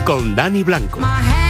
con Dani Blanco.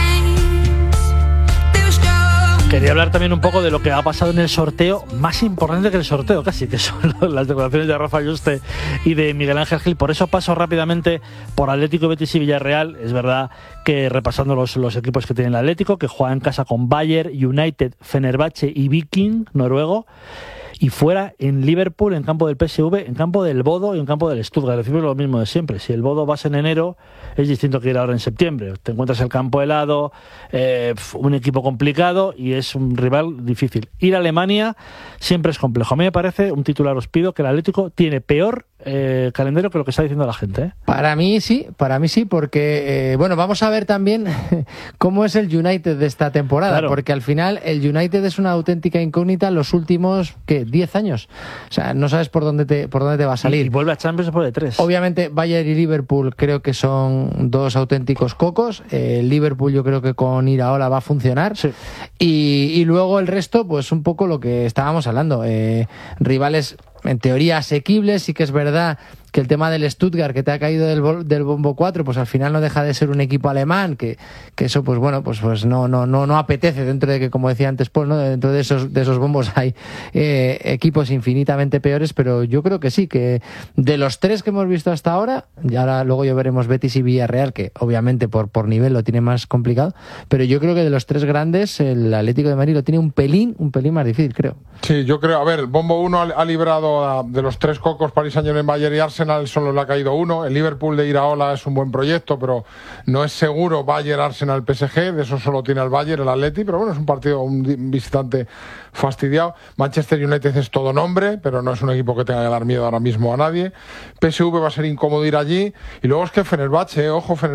Quería hablar también un poco de lo que ha pasado en el sorteo, más importante que el sorteo casi, que son las declaraciones de Rafa Yuste y de Miguel Ángel Gil. Por eso paso rápidamente por Atlético, Betis y Villarreal. Es verdad que repasando los equipos que tiene el Atlético, que juega en casa con Bayern, United, Fenerbahce y Viking, noruego. Y fuera en Liverpool, en campo del PSV, en campo del Bodo y en campo del Stuttgart. Decimos lo mismo de siempre. Si el Bodo vas en enero, es distinto que ir ahora en septiembre. Te encuentras el campo helado, un equipo complicado y es un rival difícil. Ir a Alemania siempre es complejo. A mí me parece, un titular os pido, que el Atlético tiene peor calendario que lo que está diciendo la gente, ¿eh? Para mí sí, porque bueno, vamos a ver también cómo es el United de esta temporada, claro. Porque al final el United es una auténtica incógnita en los últimos 10 años, o sea, no sabes por dónde te va a salir. Y vuelve a Champions después de 3. Obviamente Bayern y Liverpool creo que son dos auténticos cocos. Liverpool yo creo que con Iraola va a funcionar, sí. Y luego el resto, pues un poco lo que estábamos hablando, rivales en teoría asequibles. Sí que es verdad que el tema del Stuttgart, que te ha caído del bombo 4, pues al final no deja de ser un equipo alemán, que eso pues bueno, pues no apetece, dentro de que, como decía antes Paul, ¿no? Dentro de esos bombos hay equipos infinitamente peores, pero yo creo que sí, que de los tres que hemos visto hasta ahora, y ahora luego ya veremos Betis y Villarreal, que obviamente por nivel lo tiene más complicado, pero yo creo que de los tres grandes el Atlético de Madrid lo tiene un pelín más difícil, creo. Sí, yo creo, a ver, el bombo 1 ha librado de los tres cocos, Paris Saint-Germain, Bayern y Arsenal, solo le ha caído uno. El Liverpool de Iraola es un buen proyecto, pero no es seguro. Bayern, Arsenal, PSG, de eso solo tiene el Bayern, el Atleti, pero bueno, es un partido, un visitante fastidiado. Manchester United es todo nombre, pero no es un equipo que tenga que dar miedo ahora mismo a nadie. PSV va a ser incómodo ir allí. Y luego es que Fenerbahce,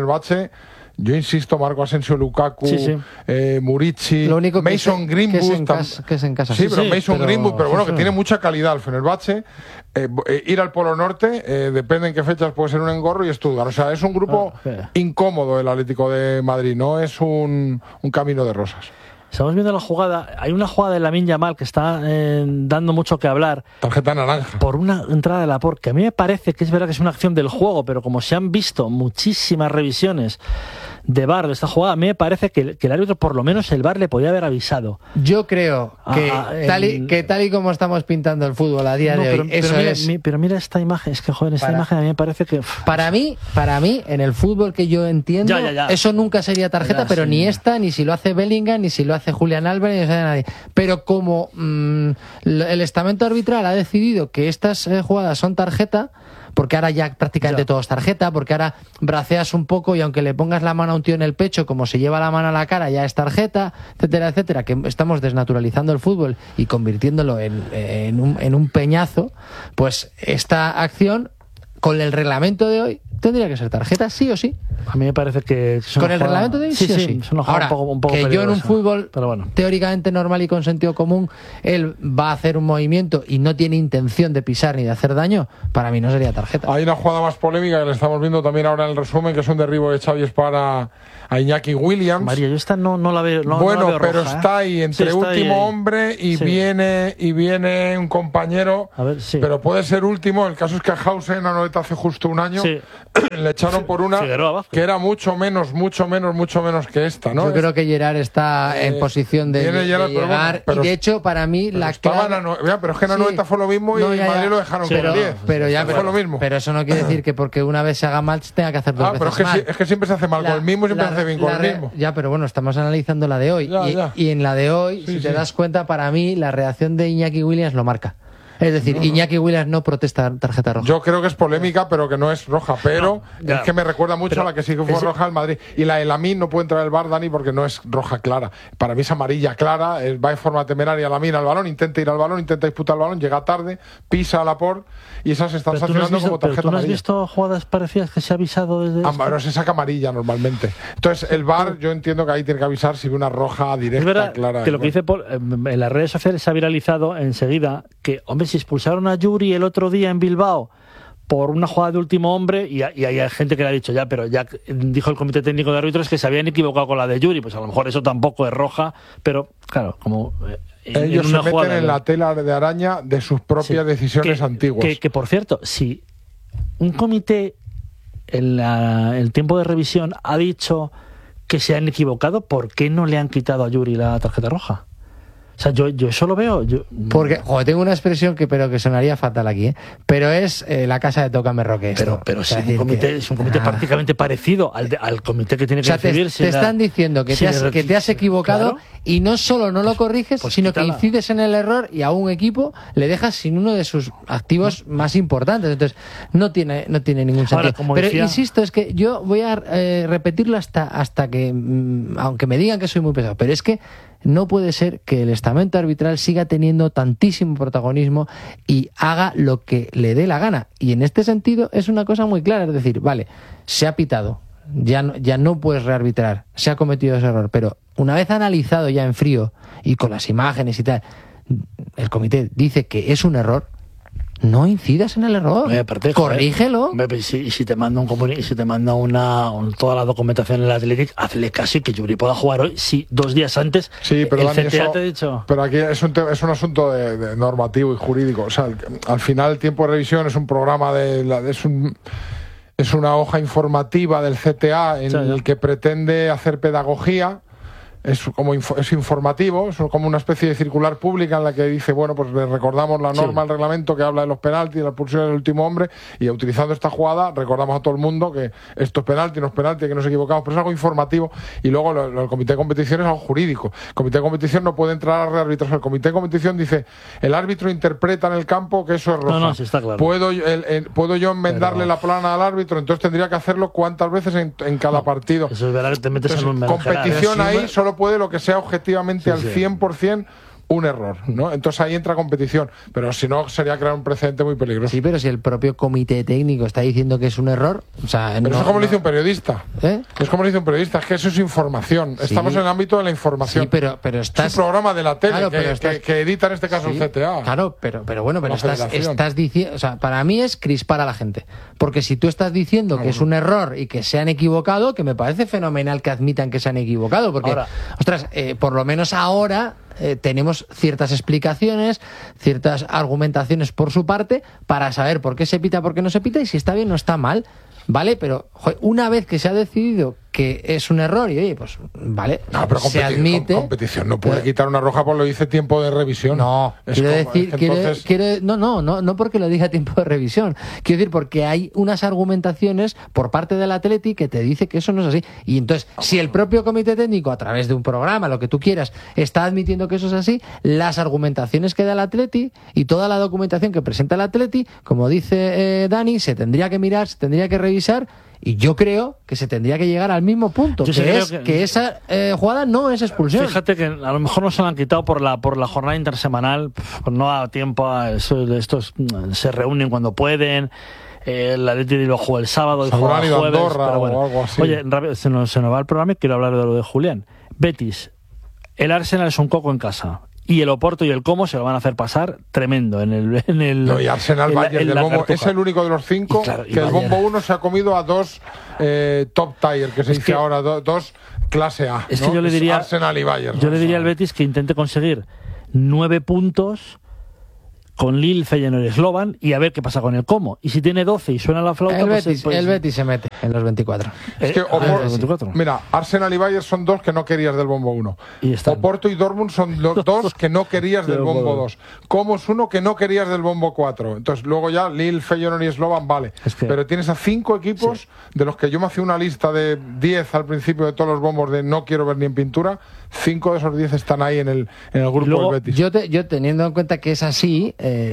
yo insisto, Marco Asensio, Lukaku, sí. Murici, Mason Greenwood, que es en casa. Sí, pero Mason Greenwood, pero bueno, que tiene mucha calidad el Fenerbahce. Ir al Polo Norte, depende en qué fechas, puede ser un engorro, y Stuttgart. O sea, es un grupo incómodo el Atlético de Madrid, no es un camino de rosas. Estamos viendo la jugada. Hay una jugada de Lamine Yamal que está dando mucho que hablar. Tarjeta naranja. Por una entrada de Laporte, que a mí me parece que es verdad que es una acción del juego, pero como se han visto muchísimas revisiones de VAR de esta jugada, a mí me parece que el árbitro, por lo menos el VAR, le podía haber avisado. Yo creo que tal y como estamos pintando el fútbol a día de hoy, pero mira esta imagen, es que joder, esta imagen a mí me parece que... Para mí, en el fútbol que yo entiendo, eso nunca sería tarjeta, pero ni esta, ni si lo hace Bellingham, ni si lo hace Julián Álvarez, ni si lo hace nadie. Pero como el estamento arbitral ha decidido que estas jugadas son tarjeta, porque ahora ya prácticamente todo es tarjeta, porque ahora braceas un poco y aunque le pongas la mano a un tío en el pecho, como se lleva la mano a la cara, ya es tarjeta, etcétera, etcétera, que estamos desnaturalizando el fútbol y convirtiéndolo en un peñazo, pues esta acción, con el reglamento de hoy, tendría que ser tarjeta, sí o sí. A mí me parece que... Con el reglamento de hoy, sí o sí. Ahora, un poco que yo en un fútbol teóricamente normal y con sentido común, él va a hacer un movimiento y no tiene intención de pisar ni de hacer daño, para mí no sería tarjeta. Hay una jugada más polémica que le estamos viendo también ahora en el resumen, que es un derribo de Xavi para a Iñaki Williams. María, yo esta no la veo. Bueno, no la veo pero roja, está ahí entre último hombre y viene un compañero, pero puede ser último. El caso es que a Hausen, a Noeta, hace justo un año le echaron por una que era mucho menos que esta, ¿no? Yo creo que Gerard está en posición de llegar, pero y de hecho para mí la clave... pero es que en la Noeta fue lo mismo y Madrid lo dejaron con 10. Pero fue lo mismo. Pero eso no quiere decir que porque una vez se haga mal tenga que hacer dos veces mal. Es que siempre se hace mal con el mismo y siempre se hace bien con el mismo. Ya, pero bueno, estamos analizando la de hoy. Y en la de hoy, si te das cuenta, para mí la reacción de Iñaki Williams lo marca. Es decir, Iñaki Williams no protesta tarjeta roja. Yo creo que es polémica, pero que no es roja. Pero es que me recuerda mucho a la que sí que fue roja al Madrid. Y la de Lamine no puede entrar el VAR, Dani, porque no es roja clara. Para mí es amarilla clara. Va de forma temeraria Lamine al balón, intenta ir al balón, intenta disputar el balón, llega tarde, pisa a Laporte y esas se están sancionando como tarjeta amarilla. ¿Tú no has amarilla. visto jugadas parecidas que se ha avisado desde...? Pero se saca amarilla normalmente. Entonces el VAR, yo entiendo que ahí tiene que avisar si ve una roja directa, es verdad, clara. Que lo que dice Paul, en las redes sociales se ha viralizado enseguida que, hombre, si expulsaron a Yuri el otro día en Bilbao por una jugada de último hombre, y hay gente que le ha dicho pero ya dijo el comité técnico de árbitros que se habían equivocado con la de Yuri, pues a lo mejor eso tampoco es roja, pero claro, como... Ellos se meten en la tela de araña de sus propias decisiones antiguas. Que por cierto, si un comité el tiempo de revisión ha dicho que se han equivocado, ¿por qué no le han quitado a Yuri la tarjeta roja? O sea, yo eso lo veo. Porque, tengo una expresión que sonaría fatal aquí, pero es la casa de Tócame Roque. Pero si es un comité prácticamente parecido al comité que tiene que decidir. Te están diciendo que te has equivocado, claro, y no solo no lo corriges, sino que incides en el error y a un equipo le dejas sin uno de sus activos más importantes. Entonces, no tiene ningún sentido. Ahora, pero insisto, es que yo voy a repetirlo hasta que, aunque me digan que soy muy pesado, pero es que no puede ser que el estamento arbitral siga teniendo tantísimo protagonismo y haga lo que le dé la gana. Y en este sentido es una cosa muy clara, es decir, vale, se ha pitado, ya no puedes rearbitrar, se ha cometido ese error, pero una vez analizado ya en frío y con las imágenes y tal, el comité dice que es un error, no incidas en el error, corrígelo. Y si te manda toda la documentación en el Athletic, hazle caso y que Yuri pueda jugar hoy, si 2 días antes. Sí, pero Dani, CTA te ha dicho. Pero aquí es un asunto de normativo y jurídico. O sea, al final el tiempo de revisión es un programa es una hoja informativa del CTA en el que pretende hacer pedagogía. Es informativo, es como una especie de circular pública en la que dice, bueno, pues le recordamos la norma, el reglamento que habla de los penaltis, de la expulsión del último hombre, y utilizando esta jugada recordamos a todo el mundo que esto es penalti, no es penalti, que nos equivocamos, pero es algo informativo. Y luego el comité de competición es algo jurídico. El comité de competición no puede entrar a rearbitrar. El comité de competición dice, el árbitro interpreta en el campo que eso es roja. No, sí está claro. ¿Puedo yo enmendarle la plana al árbitro? Entonces tendría que hacerlo cuántas veces en cada partido. Eso es verdad que te metes en un competición ahí solo puede lo que sea objetivamente al 100% un error, ¿no? Entonces ahí entra competición, pero si no sería crear un precedente muy peligroso. Sí, pero si el propio comité técnico está diciendo que es un error, o sea, pero eso es como lo dice un periodista. Es como lo dice un periodista, es que eso es información. Sí. Estamos en el ámbito de la información. Sí, pero estás... Es un programa de la tele, claro, que edita en este caso el CTA. Claro, pero bueno, pero estás diciendo, o sea, para mí es crispar a la gente, porque si tú estás diciendo que es un error y que se han equivocado, que me parece fenomenal que admitan que se han equivocado, porque ahora, ostras, por lo menos ahora tenemos ciertas explicaciones, ciertas argumentaciones por su parte para saber por qué se pita, por qué no se pita y si está bien o está mal, ¿vale? Pero una vez que se ha decidido que es un error y oye, pues vale, pero se admite. Competición no puede quitar una roja por lo dice tiempo de revisión. No, quiero decir, no porque lo diga tiempo de revisión. Quiero decir porque hay unas argumentaciones por parte del Atleti que te dice que eso no es así. Y entonces, si el propio comité técnico, a través de un programa, lo que tú quieras, está admitiendo que eso es así, las argumentaciones que da el Atleti y toda la documentación que presenta el Atleti, como dice Dani, se tendría que mirar, se tendría que revisar. Y yo creo que se tendría que llegar al mismo punto, que esa jugada no es expulsión. Fíjate que a lo mejor no se la han quitado por la jornada intersemanal, no da tiempo a eso, estos se reúnen cuando pueden. El Atleti lo jugó el sábado y jugó el jueves. Pero bueno. O algo así. Oye, se nos va el programa y quiero hablar de lo de Julián. Betis, el Arsenal es un coco en casa. Y el Oporto y el Como se lo van a hacer pasar tremendo en el no, y Arsenal Bayern del bombo es el único de los 5 que el bombo 1 se ha comido a 2 top tier que se dice ahora, 2 clase A. Es que yo le diría Arsenal y Bayern. Yo le diría al Betis que intente conseguir 9 puntos con Lille, Feyenoord y Slovan y a ver qué pasa con el Como. Y si tiene 12 y suena la flauta... El Betis se mete en los 24. Es que mira, Arsenal y Bayern son 2 que no querías del bombo 1. Oporto y Dortmund son 2 que no querías del bombo 2. Como es 1 que no querías del bombo 4. Entonces luego ya Lille, Feyenoord y Slovan, vale. Pero tienes a 5 equipos de los que yo me hacía una lista de 10 al principio de todos los bombos de no quiero ver ni en pintura. 5 de esos 10 están ahí en el grupo luego, del Betis. Yo teniendo en cuenta que es así,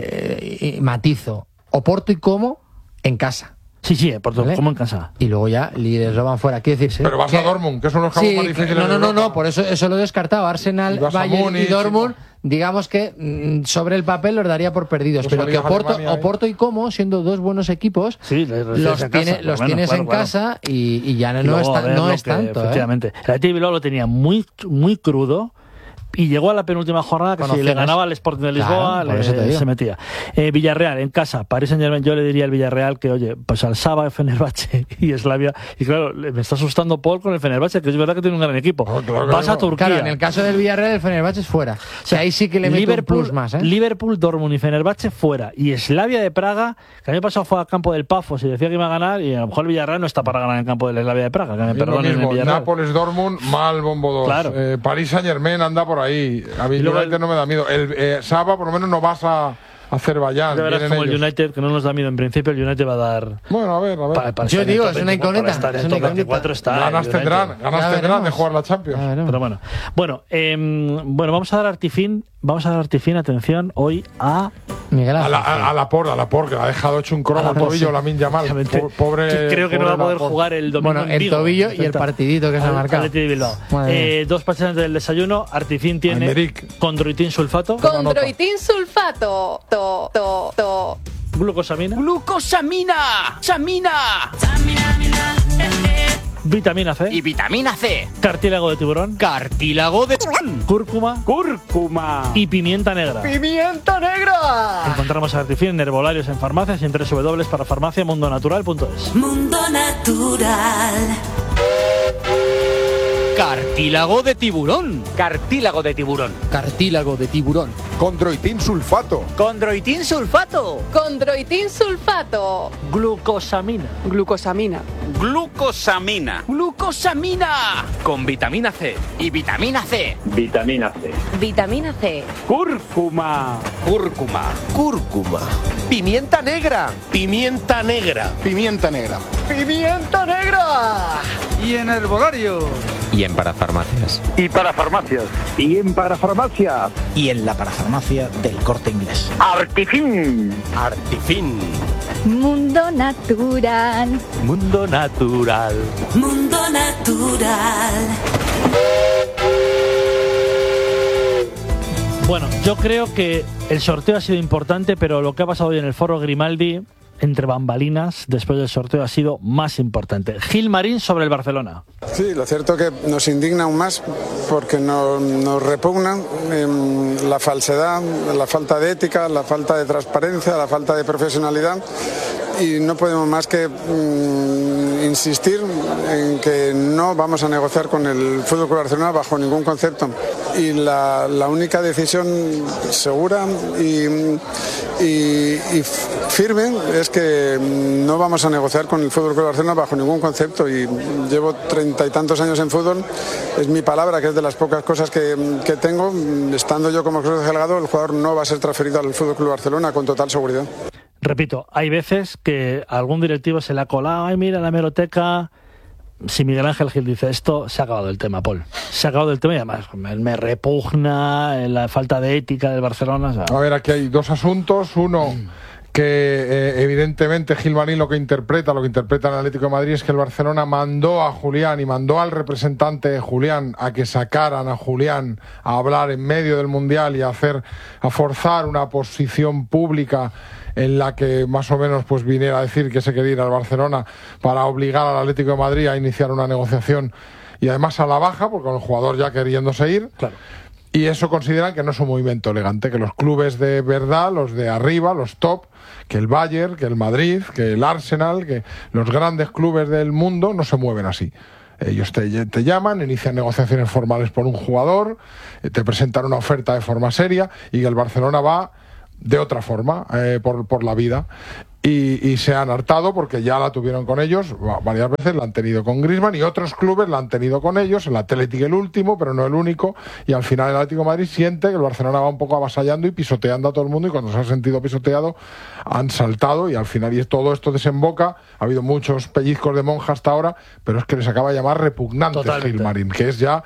matizo. Oporto y Como en casa. Sí, Oporto ¿vale? Como en casa. Y luego ya líderes lo van fuera. Quiero decir, pero vas a Dortmund, que son los campos más difíciles. No, por eso lo he descartado. Arsenal, Bayern y Dortmund, digamos que sobre el papel los daría por perdidos. Pero que Oporto y Como, siendo 2 buenos equipos, los tienes en casa y ya no es tanto. Efectivamente. El Athletic Bilbao lo tenía muy, muy crudo. y llegó a la penúltima jornada que si le ganaba al Sporting de Lisboa, se metía. Villarreal en casa, Paris Saint-Germain. Yo le diría al Villarreal que, oye, pues al Saba, Fenerbahce y Slavia. Y claro, me está asustando Paul con el Fenerbahce, que es verdad que tiene un gran equipo. Vas a Turquía. Claro, en el caso del Villarreal, el Fenerbahce es fuera. O sea, ahí sí que le meto un plus más, Liverpool, Dortmund y Fenerbahce fuera. Y Slavia de Praga, que el año pasado fue al campo del Pafos y decía que iba a ganar, y a lo mejor el Villarreal no está para ganar en el campo del Slavia de Praga. Que me perdonen el Villarreal. Nápoles, Dortmund, mal bombo 2. Claro. Paris Saint-Germain anda por ahí. A mí United no me da miedo. El Saba, por lo menos, no vas a Azerbaiyán. De verdad, como el United, que no nos da miedo en principio, el United va a dar. Bueno, a ver. Yo digo, es una incógnita. Ganas tendrán de jugar la Champions. Pero bueno, vamos a dar artifín, atención, hoy a Miguel Ángel. A Laporte, que ha dejado hecho un cromo al tobillo, Lamine Yamal. Pobre. Creo que no va a poder jugar el domingo. Bueno, el tobillo y el partidito que se ha marcado. Dos pacientes del desayuno. Artifín tiene condroitin sulfato. Condroitin sulfato. Glucosamina. ¡Samina! Vitamina C. Y vitamina C. Cartílago de tiburón. Cúrcuma. Y pimienta negra. ¡Pimienta negra! Encontramos Artifín en herbolarios, en farmacias y en www.parafarmaciamundonatural.es. Mundo Natural. Cartílago de tiburón. Condroitin sulfato. Glucosamina. Con vitamina C. Y vitamina C. Vitamina C. Cúrcuma. Pimienta negra. Y en herbolario. Y en parafarmacias. Y en la parafarmacia del Corte Inglés. Artifín. Mundo Natural. Bueno, yo creo que el sorteo ha sido importante, pero lo que ha pasado hoy en el Foro Grimaldi, entre bambalinas, después del sorteo, ha sido más importante. Gil Marín sobre el Barcelona. Sí, lo cierto es que nos indigna aún más porque nos repugna la falsedad, la falta de ética, la falta de transparencia, la falta de profesionalidad, y no podemos más que insistir en que no vamos a negociar con el FC Barcelona bajo ningún concepto, y la única decisión segura y firme es que no vamos a negociar con el FC Barcelona bajo ningún concepto, y llevo 30 y tantos años en fútbol, es mi palabra, que es de las pocas cosas que tengo. Estando yo como Cruz Delgado, el jugador no va a ser transferido al FC Barcelona con total seguridad. Repito, hay veces que a algún directivo se le ha colado, ay, mira la hemeroteca. Si Miguel Ángel Gil dice esto, se ha acabado el tema, Paul. Se ha acabado el tema, y además me repugna la falta de ética del Barcelona. O sea. A ver, aquí hay dos asuntos. Uno, que evidentemente Gil Marín lo que interpreta el Atlético de Madrid es que el Barcelona mandó a Julián y mandó al representante de Julián a que sacaran a Julián a hablar en medio del Mundial y a forzar una posición pública en la que más o menos pues viniera a decir que se quería ir al Barcelona para obligar al Atlético de Madrid a iniciar una negociación, y además a la baja, porque con el jugador ya queriéndose ir. Claro. Y eso consideran que no es un movimiento elegante, que los clubes de verdad, los de arriba, los top, que el Bayern, que el Madrid, que el Arsenal, que los grandes clubes del mundo no se mueven así. Ellos te llaman, inician negociaciones formales por un jugador, te presentan una oferta de forma seria, y que el Barcelona va de otra forma, por la vida. Y se han hartado porque ya la tuvieron con ellos varias veces, la han tenido con Griezmann, y otros clubes la han tenido con ellos, el Atlético el último, pero no el único, y al final el Atlético de Madrid siente que el Barcelona va un poco avasallando y pisoteando a todo el mundo, y cuando se ha sentido pisoteado han saltado, y al final y todo esto desemboca. Ha habido muchos pellizcos de monja hasta ahora, pero es que les acaba de llamar repugnantes Gil Marín, que es ya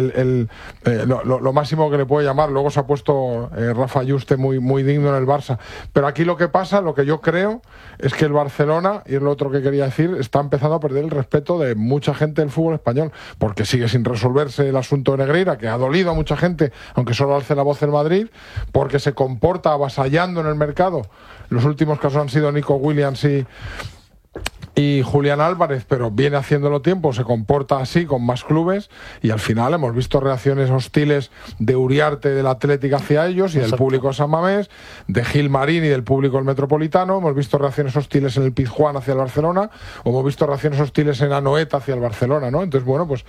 lo máximo que le puede llamar. Luego se ha puesto Rafa Yuste muy digno en el Barça, pero aquí lo que pasa, lo que yo creo, es que el Barcelona, y es lo otro que quería decir, está empezando a perder el respeto de mucha gente del fútbol español, porque sigue sin resolverse el asunto de Negreira, que ha dolido a mucha gente, aunque solo alce la voz en Madrid, porque se comporta avasallando en el mercado. Los últimos casos han sido Nico Williams y Julián Álvarez, pero viene haciéndolo tiempo, se comporta así con más clubes y al final hemos visto reacciones hostiles de Uriarte del Atlético hacia ellos y del público de San Mamés, de Gilmarín y del público del Metropolitano, hemos visto reacciones hostiles en el Pizjuán hacia el Barcelona, o hemos visto reacciones hostiles en Anoeta hacia el Barcelona, ¿no? Entonces, bueno, pues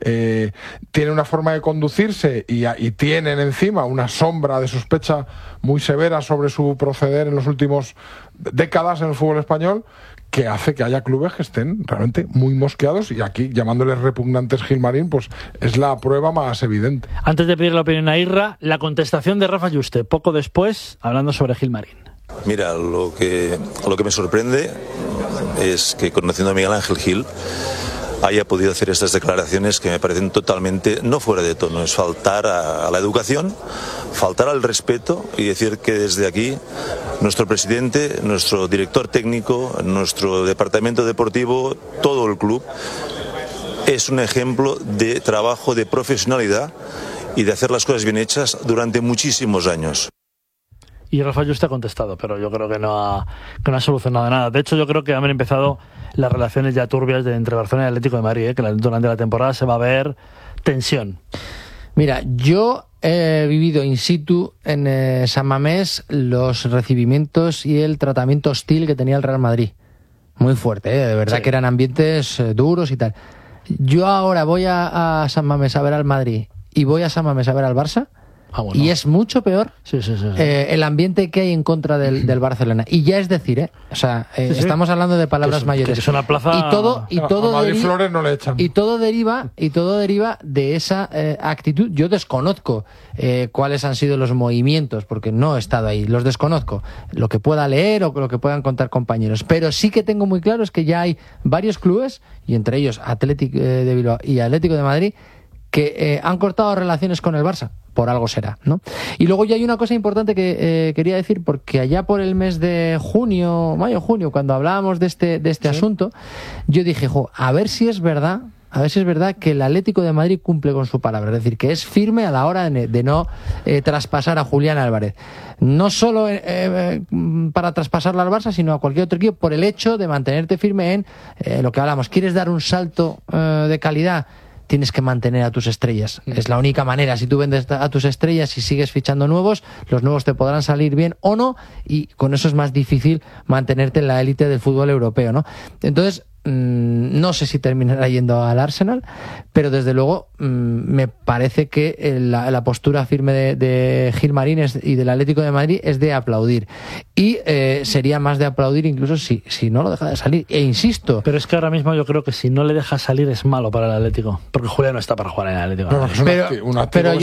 tiene una forma de conducirse y tienen encima una sombra de sospecha muy severa sobre su proceder en los últimos décadas en el fútbol español, que hace que haya clubes que estén realmente muy mosqueados, y aquí, llamándoles repugnantes Gilmarín, pues es la prueba más evidente. Antes de pedir la opinión a Irra, la contestación de Rafa Yuste, poco después, hablando sobre Gilmarín. Mira, lo que me sorprende es que, conociendo a Miguel Ángel Gil, haya podido hacer estas declaraciones que me parecen totalmente no fuera de tono. Es faltar a la educación, faltar al respeto, y decir que desde aquí nuestro presidente, nuestro director técnico, nuestro departamento deportivo, todo el club, es un ejemplo de trabajo, de profesionalidad y de hacer las cosas bien hechas durante muchísimos años. Y Rafa Yuste ha contestado, pero yo creo que no ha solucionado nada. De hecho, yo creo que han empezado las relaciones ya turbias entre Barcelona y Atlético de Madrid, que durante la temporada se va a ver tensión. Mira, yo he vivido in situ en San Mamés los recibimientos y el tratamiento hostil que tenía el Real Madrid. Muy fuerte, de verdad, sí. Que eran ambientes duros y tal. Yo ahora voy a San Mamés a ver al Madrid y voy a San Mamés a ver al Barça. Bueno. Y es mucho peor el ambiente que hay en contra del Barcelona. Y ya es decir, o sea, estamos hablando de palabras mayores. Que es una plaza... Y todo a Madrid Flores no le echan. Y todo deriva de esa actitud. Yo desconozco cuáles han sido los movimientos, porque no he estado ahí, los desconozco. Lo que pueda leer o lo que puedan contar compañeros. Pero sí que tengo muy claro es que ya hay varios clubes, y entre ellos Atlético de Bilbao y Atlético de Madrid, que han cortado relaciones con el Barça. Por algo será, ¿no? Y luego ya hay una cosa importante que quería decir, porque allá por el mes de mayo-junio, cuando hablábamos de este asunto, yo dije, a ver si es verdad que el Atlético de Madrid cumple con su palabra, es decir, que es firme a la hora de no traspasar a Julián Álvarez. No solo para traspasarlo al Barça, sino a cualquier otro equipo, por el hecho de mantenerte firme en lo que hablamos. ¿Quieres dar un salto de calidad? Tienes que mantener a tus estrellas. Es la única manera. Si tú vendes a tus estrellas y sigues fichando nuevos, los nuevos te podrán salir bien o no, y con eso es más difícil mantenerte en la élite del fútbol europeo, ¿no? Entonces, no sé si terminará yendo al Arsenal, pero desde luego me parece que la postura firme de Gilmarín y del Atlético de Madrid es de aplaudir, y sería más de aplaudir incluso si no lo deja de salir, e insisto. Pero es que ahora mismo yo creo que si no le deja salir es malo para el Atlético, porque Julián no está para jugar en el Atlético. Pero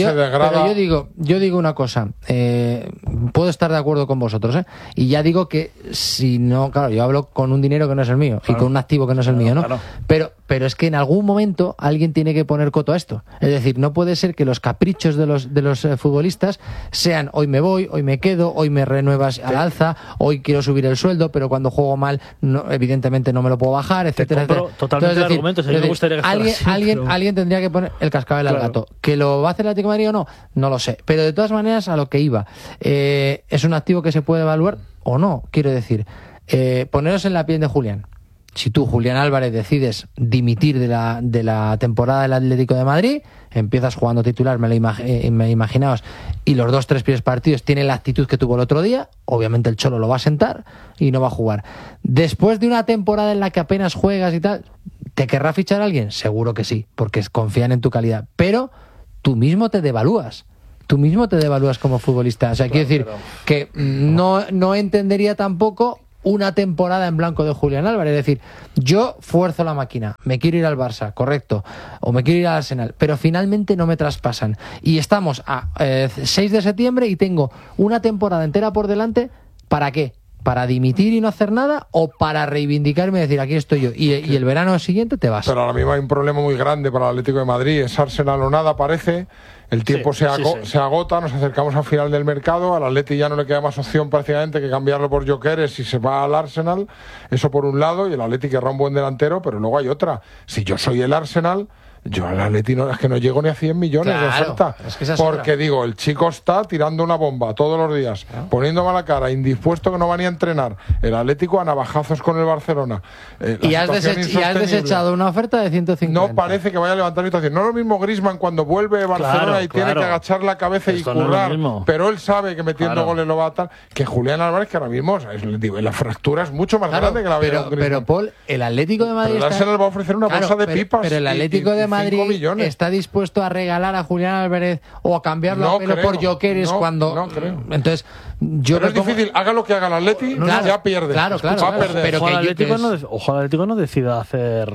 yo digo una cosa, puedo estar de acuerdo con vosotros, y ya digo que si no, claro, yo hablo con un dinero que no es el mío, y con un activo que no es el mío, ¿no? Claro. Pero es que en algún momento alguien tiene que poner coto a esto. Es decir, no puede ser que los caprichos de los futbolistas sean hoy me voy, hoy me quedo, hoy me renuevas al alza, hoy quiero subir el sueldo, pero cuando juego mal, evidentemente no me lo puedo bajar, etcétera. Totalmente de argumentos. A mí me gustaría que alguien tendría que poner el cascabel al gato. ¿Que lo va a hacer el Atlético de Madrid o no? No lo sé. Pero de todas maneras, a lo que iba, ¿es un activo que se puede evaluar o no? Quiero decir, poneros en la piel de Julián. Si tú, Julián Álvarez, decides dimitir de la temporada del Atlético de Madrid, empiezas jugando titular, imaginaos, y los 2-3 primeros partidos tiene la actitud que tuvo el otro día, obviamente el Cholo lo va a sentar y no va a jugar. Después de una temporada en la que apenas juegas y tal, ¿te querrá fichar a alguien? Seguro que sí, porque confían en tu calidad, pero tú mismo te devalúas. Tú mismo te devalúas como futbolista. O sea, quiero decir que no entendería tampoco una temporada en blanco de Julián Álvarez. Es decir, yo fuerzo la máquina, me quiero ir al Barça, correcto, o me quiero ir al Arsenal, pero finalmente no me traspasan. Y estamos a 6 de septiembre y tengo una temporada entera por delante. ¿Para qué? ¿Para dimitir y no hacer nada, o para reivindicarme y decir aquí estoy yo? Y el verano siguiente te vas. Pero ahora mismo hay un problema muy grande para el Atlético de Madrid. Es Arsenal o nada, parece. El tiempo se agota, nos acercamos al final del mercado. Al Atleti ya no le queda más opción prácticamente que cambiarlo por Gyökeres si se va al Arsenal. Eso por un lado, y el Atleti querrá un buen delantero, pero luego hay otra. Si yo soy el Arsenal, Yo al Atleti es que no llego ni a 100 millones de oferta. Es que porque digo, el chico está tirando una bomba todos los días, poniendo mala cara, indispuesto, que no va ni a entrenar. El Atlético a navajazos con el Barcelona. Y has desechado una oferta de 150. No parece que vaya a levantar situación. No es lo mismo Griezmann cuando vuelve a Barcelona tiene que agachar la cabeza y currar, pero él sabe que metiendo goles lo va a tal, que Julián Álvarez, que ahora mismo la fractura es mucho más grande que la de Griezmann. Pero Paul, el Atlético de Madrid el Arsenal va a ofrecer una bolsa de pipas. Pero el Atlético de Madrid está dispuesto a regalar a Julián Álvarez o a cambiarlo a pelo por Jokeres cuando... No creo. Entonces, pero es difícil, haga lo que haga el Atleti, ya pierde. Claro, va a perder. Pero ojalá el Atlético no decida hacer...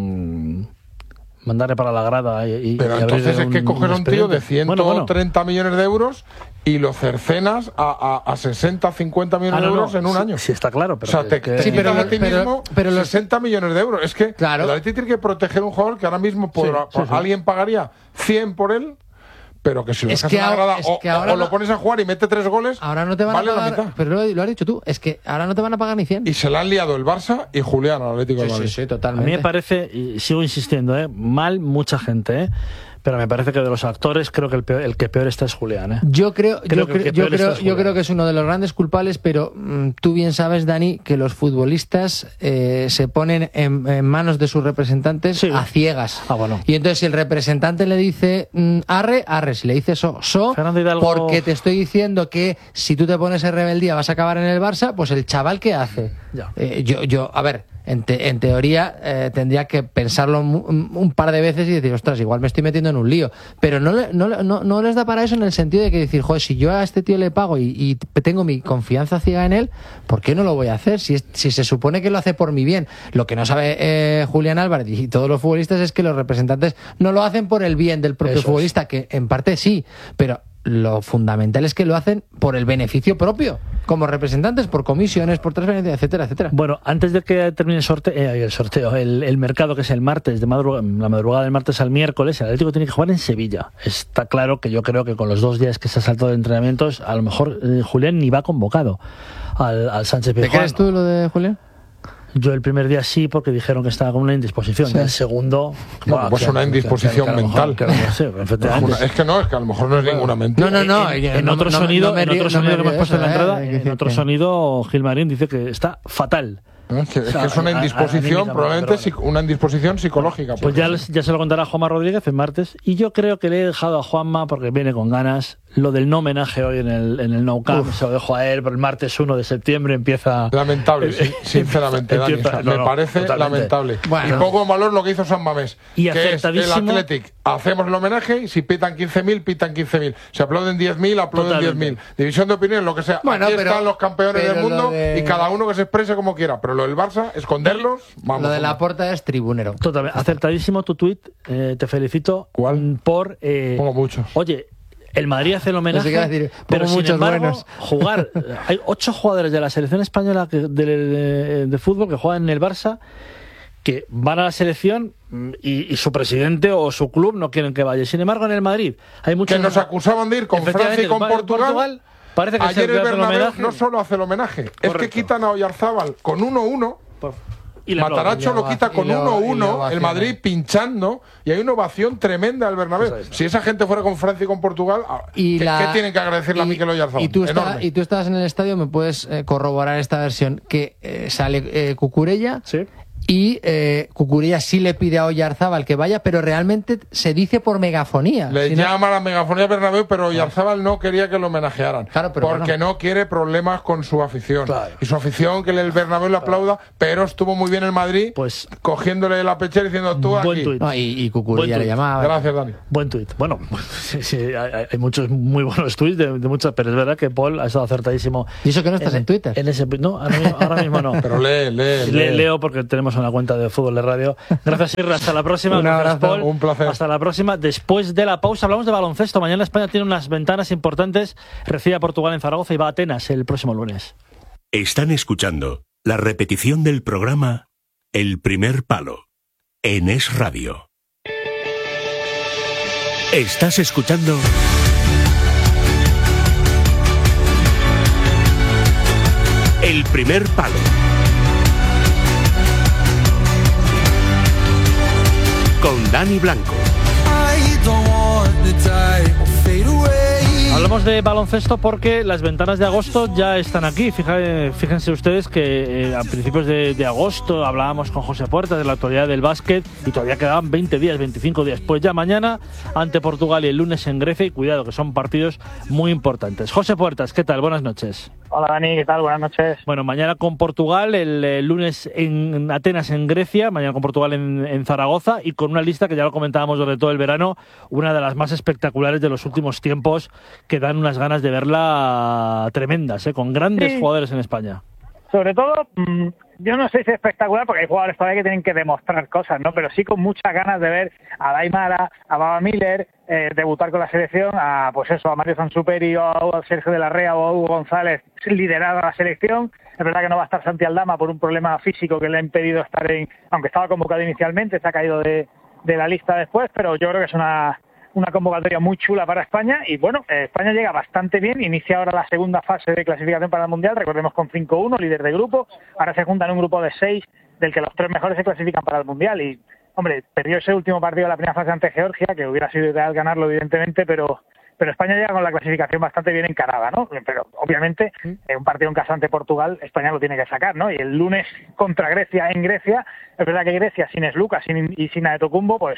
mandarle para la grada pero entonces es que coger a un tío de 130 millones de euros y lo cercenas a 60, 50 millones de euros en un año. Sí, está claro. Pero o sea, te quitas a ti mismo 60 millones de euros. Es que el Atleti tiene que proteger a un jugador que ahora mismo alguien pagaría 100 por él, pero que si lo dejas en la grada o lo pones a jugar y mete 3 goles, ahora no te van a pagar, pero lo has dicho tú, es que ahora no te van a pagar ni 100. Y se la han liado el Barça y Julián al Atlético de Madrid. Sí, totalmente. A mí me parece, y sigo insistiendo, mal mucha gente, pero me parece que de los actores creo que el que peor está es Julián. Yo creo que es uno de los grandes culpables, pero tú bien sabes, Dani, que los futbolistas se ponen en manos de sus representantes a ciegas. Bueno. Y entonces si el representante le dice arre, si le dice porque te estoy diciendo que si tú te pones en rebeldía vas a acabar en el Barça, pues el chaval, ¿qué hace? A ver, en teoría tendría que pensarlo un par de veces y decir, ostras, igual me estoy metiendo en un lío, pero no les da para eso, en el sentido de que decir, joder, si yo a este tío le pago y tengo mi confianza ciega en él, ¿por qué no lo voy a hacer? Si se supone que lo hace por mi bien. Lo que no sabe Julián Álvarez y todos los futbolistas es que los representantes no lo hacen por el bien del propio futbolista, que en parte sí, pero lo fundamental es que lo hacen por el beneficio propio, como representantes, por comisiones, por transferencias, etcétera, etcétera. Bueno, antes de que termine el mercado, que es el martes, la madrugada del martes al miércoles, el Atlético tiene que jugar en Sevilla. Está claro que yo creo que con los 2 días que se ha saltado de entrenamientos, a lo mejor Julián ni va convocado al Sánchez Pizjuán. ¿Te crees tú lo de Julián? Yo el primer día sí, porque dijeron que estaba con una indisposición. El segundo... pues una indisposición mental. Es que a lo mejor no es ninguna mentira. No. En otro sonido que hemos puesto en la entrada, en otro sonido, Gilmarín dice que está fatal. Es que es una indisposición, probablemente una indisposición psicológica. Pues ya se lo contará Juanma Rodríguez el martes. Y yo creo que le he dejado a Juanma, porque viene con ganas, lo del no homenaje hoy en el Nou Camp. Se lo dejo a él, pero el martes 1 de septiembre empieza... Lamentable, sinceramente, Dani. Me parece lamentable. Bueno. Y poco en valor lo que hizo San Mamés, que es el Athletic. Hacemos el homenaje y si pitan 15.000, pitan 15.000. Se aplauden 10.000, aplauden 10.000. División de opinión, lo que sea. Aquí están los campeones del mundo y cada uno que se exprese como quiera. Pero lo del Barça, esconderlos, vamos. Lo de Laporta es tribunero. Totalmente. Acertadísimo tu tuit. Te felicito. ¿Cuál? Pongo muchos. Oye, el Madrid hace el homenaje, pero sin embargo, jugar. Hay 8 jugadores de la selección española de fútbol que juegan en el Barça, que van a la selección y su presidente o su club no quieren que vaya. Sin embargo, en el Madrid hay muchos que nos acusaban de ir con Francia y con Portugal. Parece que ayer el Bernabéu no solo hace el homenaje, es que quitan a Oyarzábal con 1-1. Y Mataracho lo quita con 1-1, el Madrid pinchando, y hay una ovación tremenda al Bernabéu. Si esa gente fuera con Francia y con Portugal, ¿qué tienen que agradecerle a Mikel Oyarzábal? Y tú estabas en el estadio, me puedes corroborar esta versión, que sale Cucurella. Sí. Y Cucurella sí le pide a Oyarzábal que vaya, pero realmente se dice por megafonía. Le llama a la megafonía Bernabéu, pero Oyarzábal no quería que lo homenajearan. Claro, porque no quiere problemas con su afición. Claro. Y su afición, que el Bernabéu le aplauda, pero estuvo muy bien el Madrid, pues cogiéndole la pechera diciendo tú aquí. Y Cucurella le llamaba. Gracias, Dani. Buen tuit. Bueno, sí, hay muchos muy buenos tuits de muchos, pero es verdad que Paul ha estado acertadísimo. ¿Y eso que no estás en Twitter? No, ahora mismo no. Pero leo porque tenemos una cuenta de Fútbol de Radio. Gracias, Irra. Hasta la próxima. Un abrazo, Paul. Un placer. Hasta la próxima. Después de la pausa hablamos de baloncesto. Mañana España tiene unas ventanas importantes. Recibe a Portugal en Zaragoza y va a Atenas el próximo lunes. Están escuchando la repetición del programa El Primer Palo en Es Radio. Estás escuchando El Primer Palo con Dani Blanco. Hablamos de baloncesto porque las ventanas de agosto ya están aquí. Fíjense ustedes que a principios de agosto hablábamos con José Puertas de la actualidad del básquet y todavía quedaban 20 días, 25 días. Pues ya mañana ante Portugal y el lunes en Grecia, y cuidado que son partidos muy importantes. José Puertas, ¿qué tal? Buenas noches. Hola Dani, ¿qué tal? Buenas noches. Bueno, mañana con Portugal, el lunes en Atenas, en Grecia, mañana con Portugal en Zaragoza, y con una lista que ya lo comentábamos durante todo el verano, una de las más espectaculares de los últimos tiempos, que dan unas ganas de verla tremendas, con grandes jugadores en España. Sobre todo, yo no sé si es espectacular, porque hay jugadores todavía que tienen que demostrar cosas, ¿no? Pero sí con muchas ganas de ver a Dai Mara, a Baba Miller, debutar con la selección, a Mario Sansuperi o a Sergio de la Rea o a Hugo González liderar a la selección. Es verdad que no va a estar Santi Aldama por un problema físico que le ha impedido estar aunque estaba convocado inicialmente, se ha caído de la lista después, pero yo creo que es una convocatoria muy chula para España. Y bueno, España llega bastante bien, inicia ahora la segunda fase de clasificación para el Mundial, recordemos con 5-1, líder de grupo, ahora se juntan en un grupo de 6, del que los 3 mejores se clasifican para el Mundial. Y hombre, perdió ese último partido de la primera fase ante Georgia, que hubiera sido ideal ganarlo evidentemente, pero España llega con la clasificación bastante bien encarada, ¿no? Pero obviamente un partido en casa ante Portugal, España lo tiene que sacar, ¿no? Y el lunes contra Grecia en Grecia, es verdad que Grecia sin Sluka y sin Antetokounmpo, pues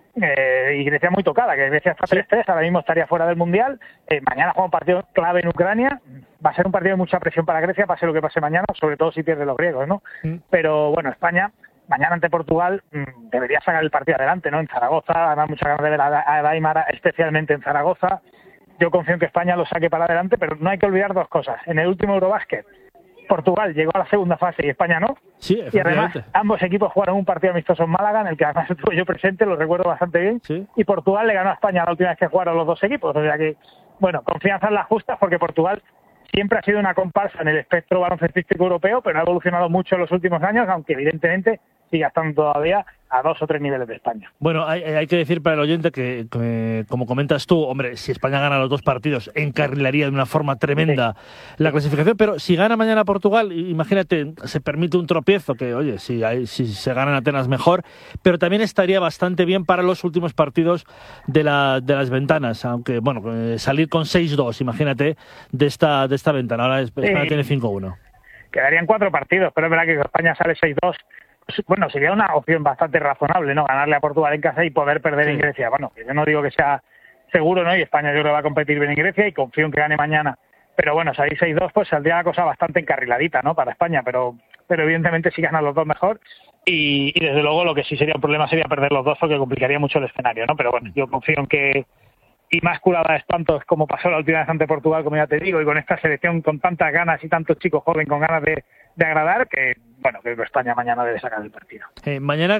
y Grecia muy tocada, que Grecia está 3-3, ahora mismo estaría fuera del Mundial. Mañana juega un partido clave en Ucrania, va a ser un partido de mucha presión para Grecia, pase lo que pase mañana, sobre todo si pierde los griegos, ¿no? Pero bueno, España mañana ante Portugal debería sacar el partido adelante, ¿no? En Zaragoza, además muchas ganas de ver a Dai Mara, especialmente en Zaragoza. Yo confío en que España lo saque para adelante, pero no hay que olvidar dos cosas. En el último Eurobásquet, Portugal llegó a la segunda fase y España no. Sí, y además ambos equipos jugaron un partido amistoso en Málaga, en el que además estuve yo presente, lo recuerdo bastante bien. Sí. Y Portugal le ganó a España la última vez que jugaron los dos equipos. O sea que, bueno, confianza en las justas, porque Portugal siempre ha sido una comparsa en el espectro baloncestístico europeo, pero ha evolucionado mucho en los últimos años, aunque evidentemente sigue estando todavía a 2 o 3 niveles de España. Bueno, hay que decir para el oyente que, como comentas tú, hombre, si España gana los 2 partidos, encarrilaría de una forma tremenda la clasificación, pero si gana mañana Portugal, imagínate, se permite un tropiezo, que oye, si se gana en Atenas mejor, pero también estaría bastante bien para los últimos partidos de las ventanas, aunque, bueno, salir con 6-2, imagínate, de esta ventana. Ahora España tiene 5-1. Quedarían 4 partidos, pero es verdad que España sale 6-2. Bueno, sería una opción bastante razonable, ¿no? Ganarle a Portugal en casa y poder perder en Grecia. Bueno, yo no digo que sea seguro, ¿no? Y España yo creo que va a competir bien en Grecia y confío en que gane mañana. Pero bueno, salir 6-2, pues saldría la cosa bastante encarriladita, ¿no? Para España, pero evidentemente si ganan los 2 mejor. Y desde luego lo que sí sería un problema sería perder los 2, porque complicaría mucho el escenario, ¿no? Pero bueno, yo confío en que Inmaculada de espantos, como pasó la última vez ante Portugal, como ya te digo, y con esta selección con tantas ganas y tantos chicos jóvenes con ganas de agradar, que bueno, que España mañana debe sacar el partido. Mañana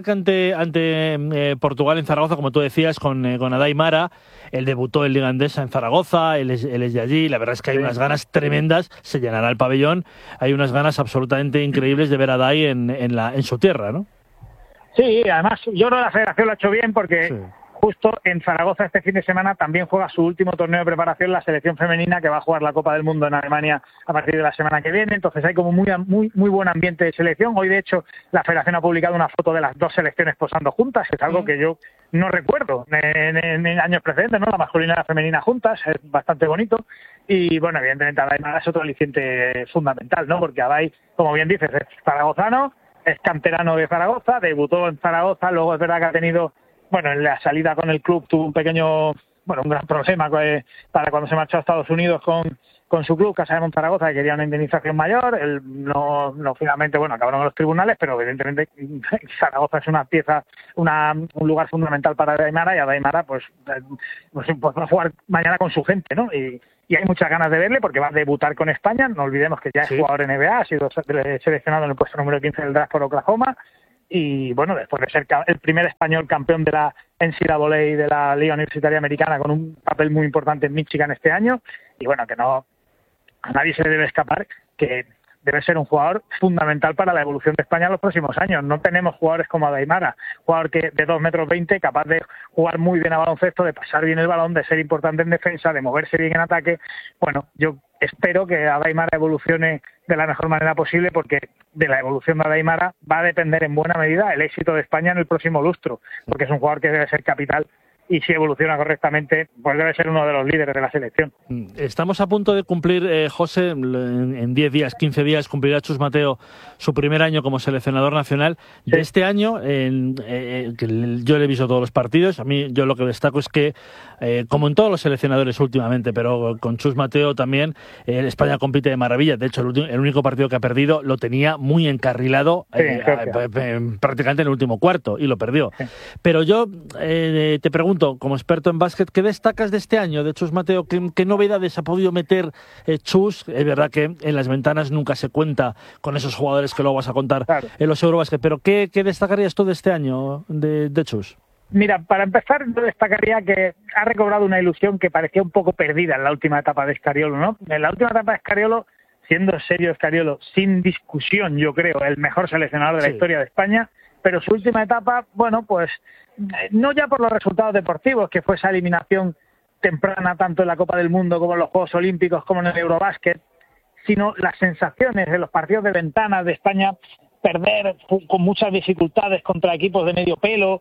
ante Portugal en Zaragoza, como tú decías, con Dai Mara, él debutó en Liga Endesa en Zaragoza, él es de allí, la verdad es que hay unas ganas tremendas, se llenará el pabellón, hay unas ganas absolutamente increíbles de ver a Dai en su tierra, ¿no? Sí, además yo creo que la federación lo ha hecho bien, porque justo en Zaragoza este fin de semana también juega su último torneo de preparación la selección femenina, que va a jugar la Copa del Mundo en Alemania a partir de la semana que viene. Entonces hay como muy buen ambiente de selección. Hoy, de hecho, la federación ha publicado una foto de las 2 selecciones posando juntas, que es algo que yo no recuerdo en años precedentes, ¿no? La masculina y la femenina juntas, es bastante bonito. Y bueno, evidentemente Adai Mara es otro aliciente fundamental, ¿no? Porque Adai, como bien dices, es zaragozano, es canterano de Zaragoza, debutó en Zaragoza, luego es verdad que ha tenido, bueno, en la salida con el club tuvo un gran problema para cuando se marchó a Estados Unidos con su club, Casa de Monzaragoza, que quería una indemnización mayor. Él no finalmente, bueno, acabaron en los tribunales, pero evidentemente Zaragoza es una pieza, un lugar fundamental para Dai Mara, y a Dai Mara pues va a jugar mañana con su gente, ¿no? Y hay muchas ganas de verle, porque va a debutar con España. No olvidemos que ya es jugador NBA, ha sido seleccionado en el puesto número 15 del draft por Oklahoma. Y bueno, después de ser el primer español campeón de la NCAA de la Liga Universitaria Americana, con un papel muy importante en Michigan este año, y bueno, que no a nadie se le debe escapar que debe ser un jugador fundamental para la evolución de España en los próximos años. No tenemos jugadores como Adaimara, jugador que de 2,20 metros, capaz de jugar muy bien a baloncesto, de pasar bien el balón, de ser importante en defensa, de moverse bien en ataque. Bueno, yo espero que Adaimara evolucione de la mejor manera posible, porque de la evolución de Adaimara va a depender en buena medida el éxito de España en el próximo lustro, porque es un jugador que debe ser capital, y si evoluciona correctamente, pues debe ser uno de los líderes de la selección. Estamos a punto de cumplir, José, en 10 días, 15 días, cumplirá Chus Mateo su primer año como seleccionador nacional. De este año, que yo le he visto todos los partidos, a mí yo lo que destaco es que, como en todos los seleccionadores últimamente, pero con Chus Mateo también, España compite de maravilla. De hecho, el único partido que ha perdido lo tenía muy encarrilado, prácticamente en el último cuarto, y lo perdió. Sí. Pero yo te pregunto, como experto en básquet, ¿qué destacas de este año de Chus Mateo? ¿Qué novedades ha podido meter Chus? Es verdad que en las ventanas nunca se cuenta con esos jugadores que luego vas a contar en los Eurobásquet, pero ¿qué destacarías tú de este año de Chus? Mira, para empezar, yo destacaría que ha recobrado una ilusión que parecía un poco perdida en la última etapa de Scariolo, ¿no? En la última etapa de Scariolo, siendo serio Scariolo, sin discusión, yo creo, el mejor seleccionador de la historia de España, pero su última etapa, bueno, pues no ya por los resultados deportivos, que fue esa eliminación temprana tanto en la Copa del Mundo como en los Juegos Olímpicos como en el Eurobásquet, sino las sensaciones de los partidos de ventana de España, perder con muchas dificultades contra equipos de medio pelo,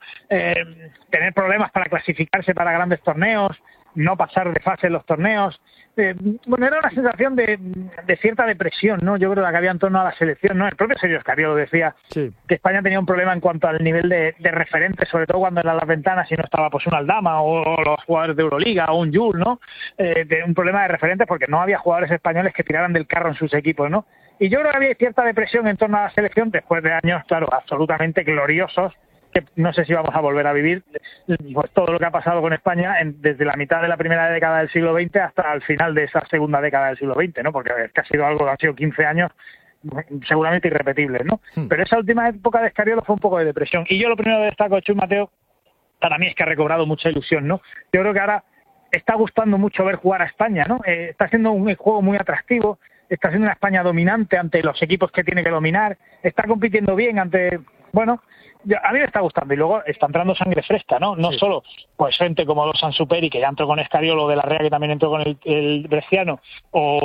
tener problemas para clasificarse para grandes torneos, no pasar de fase en los torneos. Bueno, era una sensación de cierta depresión, ¿no? Yo creo que había en torno a la selección, ¿no? El propio Sergio Scariolo decía que España tenía un problema en cuanto al nivel de referentes, sobre todo cuando eran las ventanas y no estaba pues un Aldama o los jugadores de Euroliga o un Jules, ¿no? De un problema de referentes porque no había jugadores españoles que tiraran del carro en sus equipos, ¿no? Y yo creo que había cierta depresión en torno a la selección después de años, claro, absolutamente gloriosos, que no sé si vamos a volver a vivir pues todo lo que ha pasado con España desde la mitad de la primera década del siglo XX hasta el final de esa segunda década del siglo XX, ¿no? Porque es que ha sido algo que han sido 15 años seguramente irrepetibles, ¿no? Pero esa última época de Scariolo fue un poco de depresión. Y yo lo primero que destaco de Chus Mateo, para mí, es que ha recobrado mucha ilusión, ¿no? Yo creo que ahora está gustando mucho ver jugar a España, ¿no? Está siendo un juego muy atractivo, está siendo una España dominante ante los equipos que tiene que dominar, está compitiendo bien ante, bueno, a mí me está gustando, y luego está entrando sangre fresca, ¿no? No solo pues gente como los Sansuperi, que ya entró con Scariolo, de la Rea, que también entró con el Bresciano, o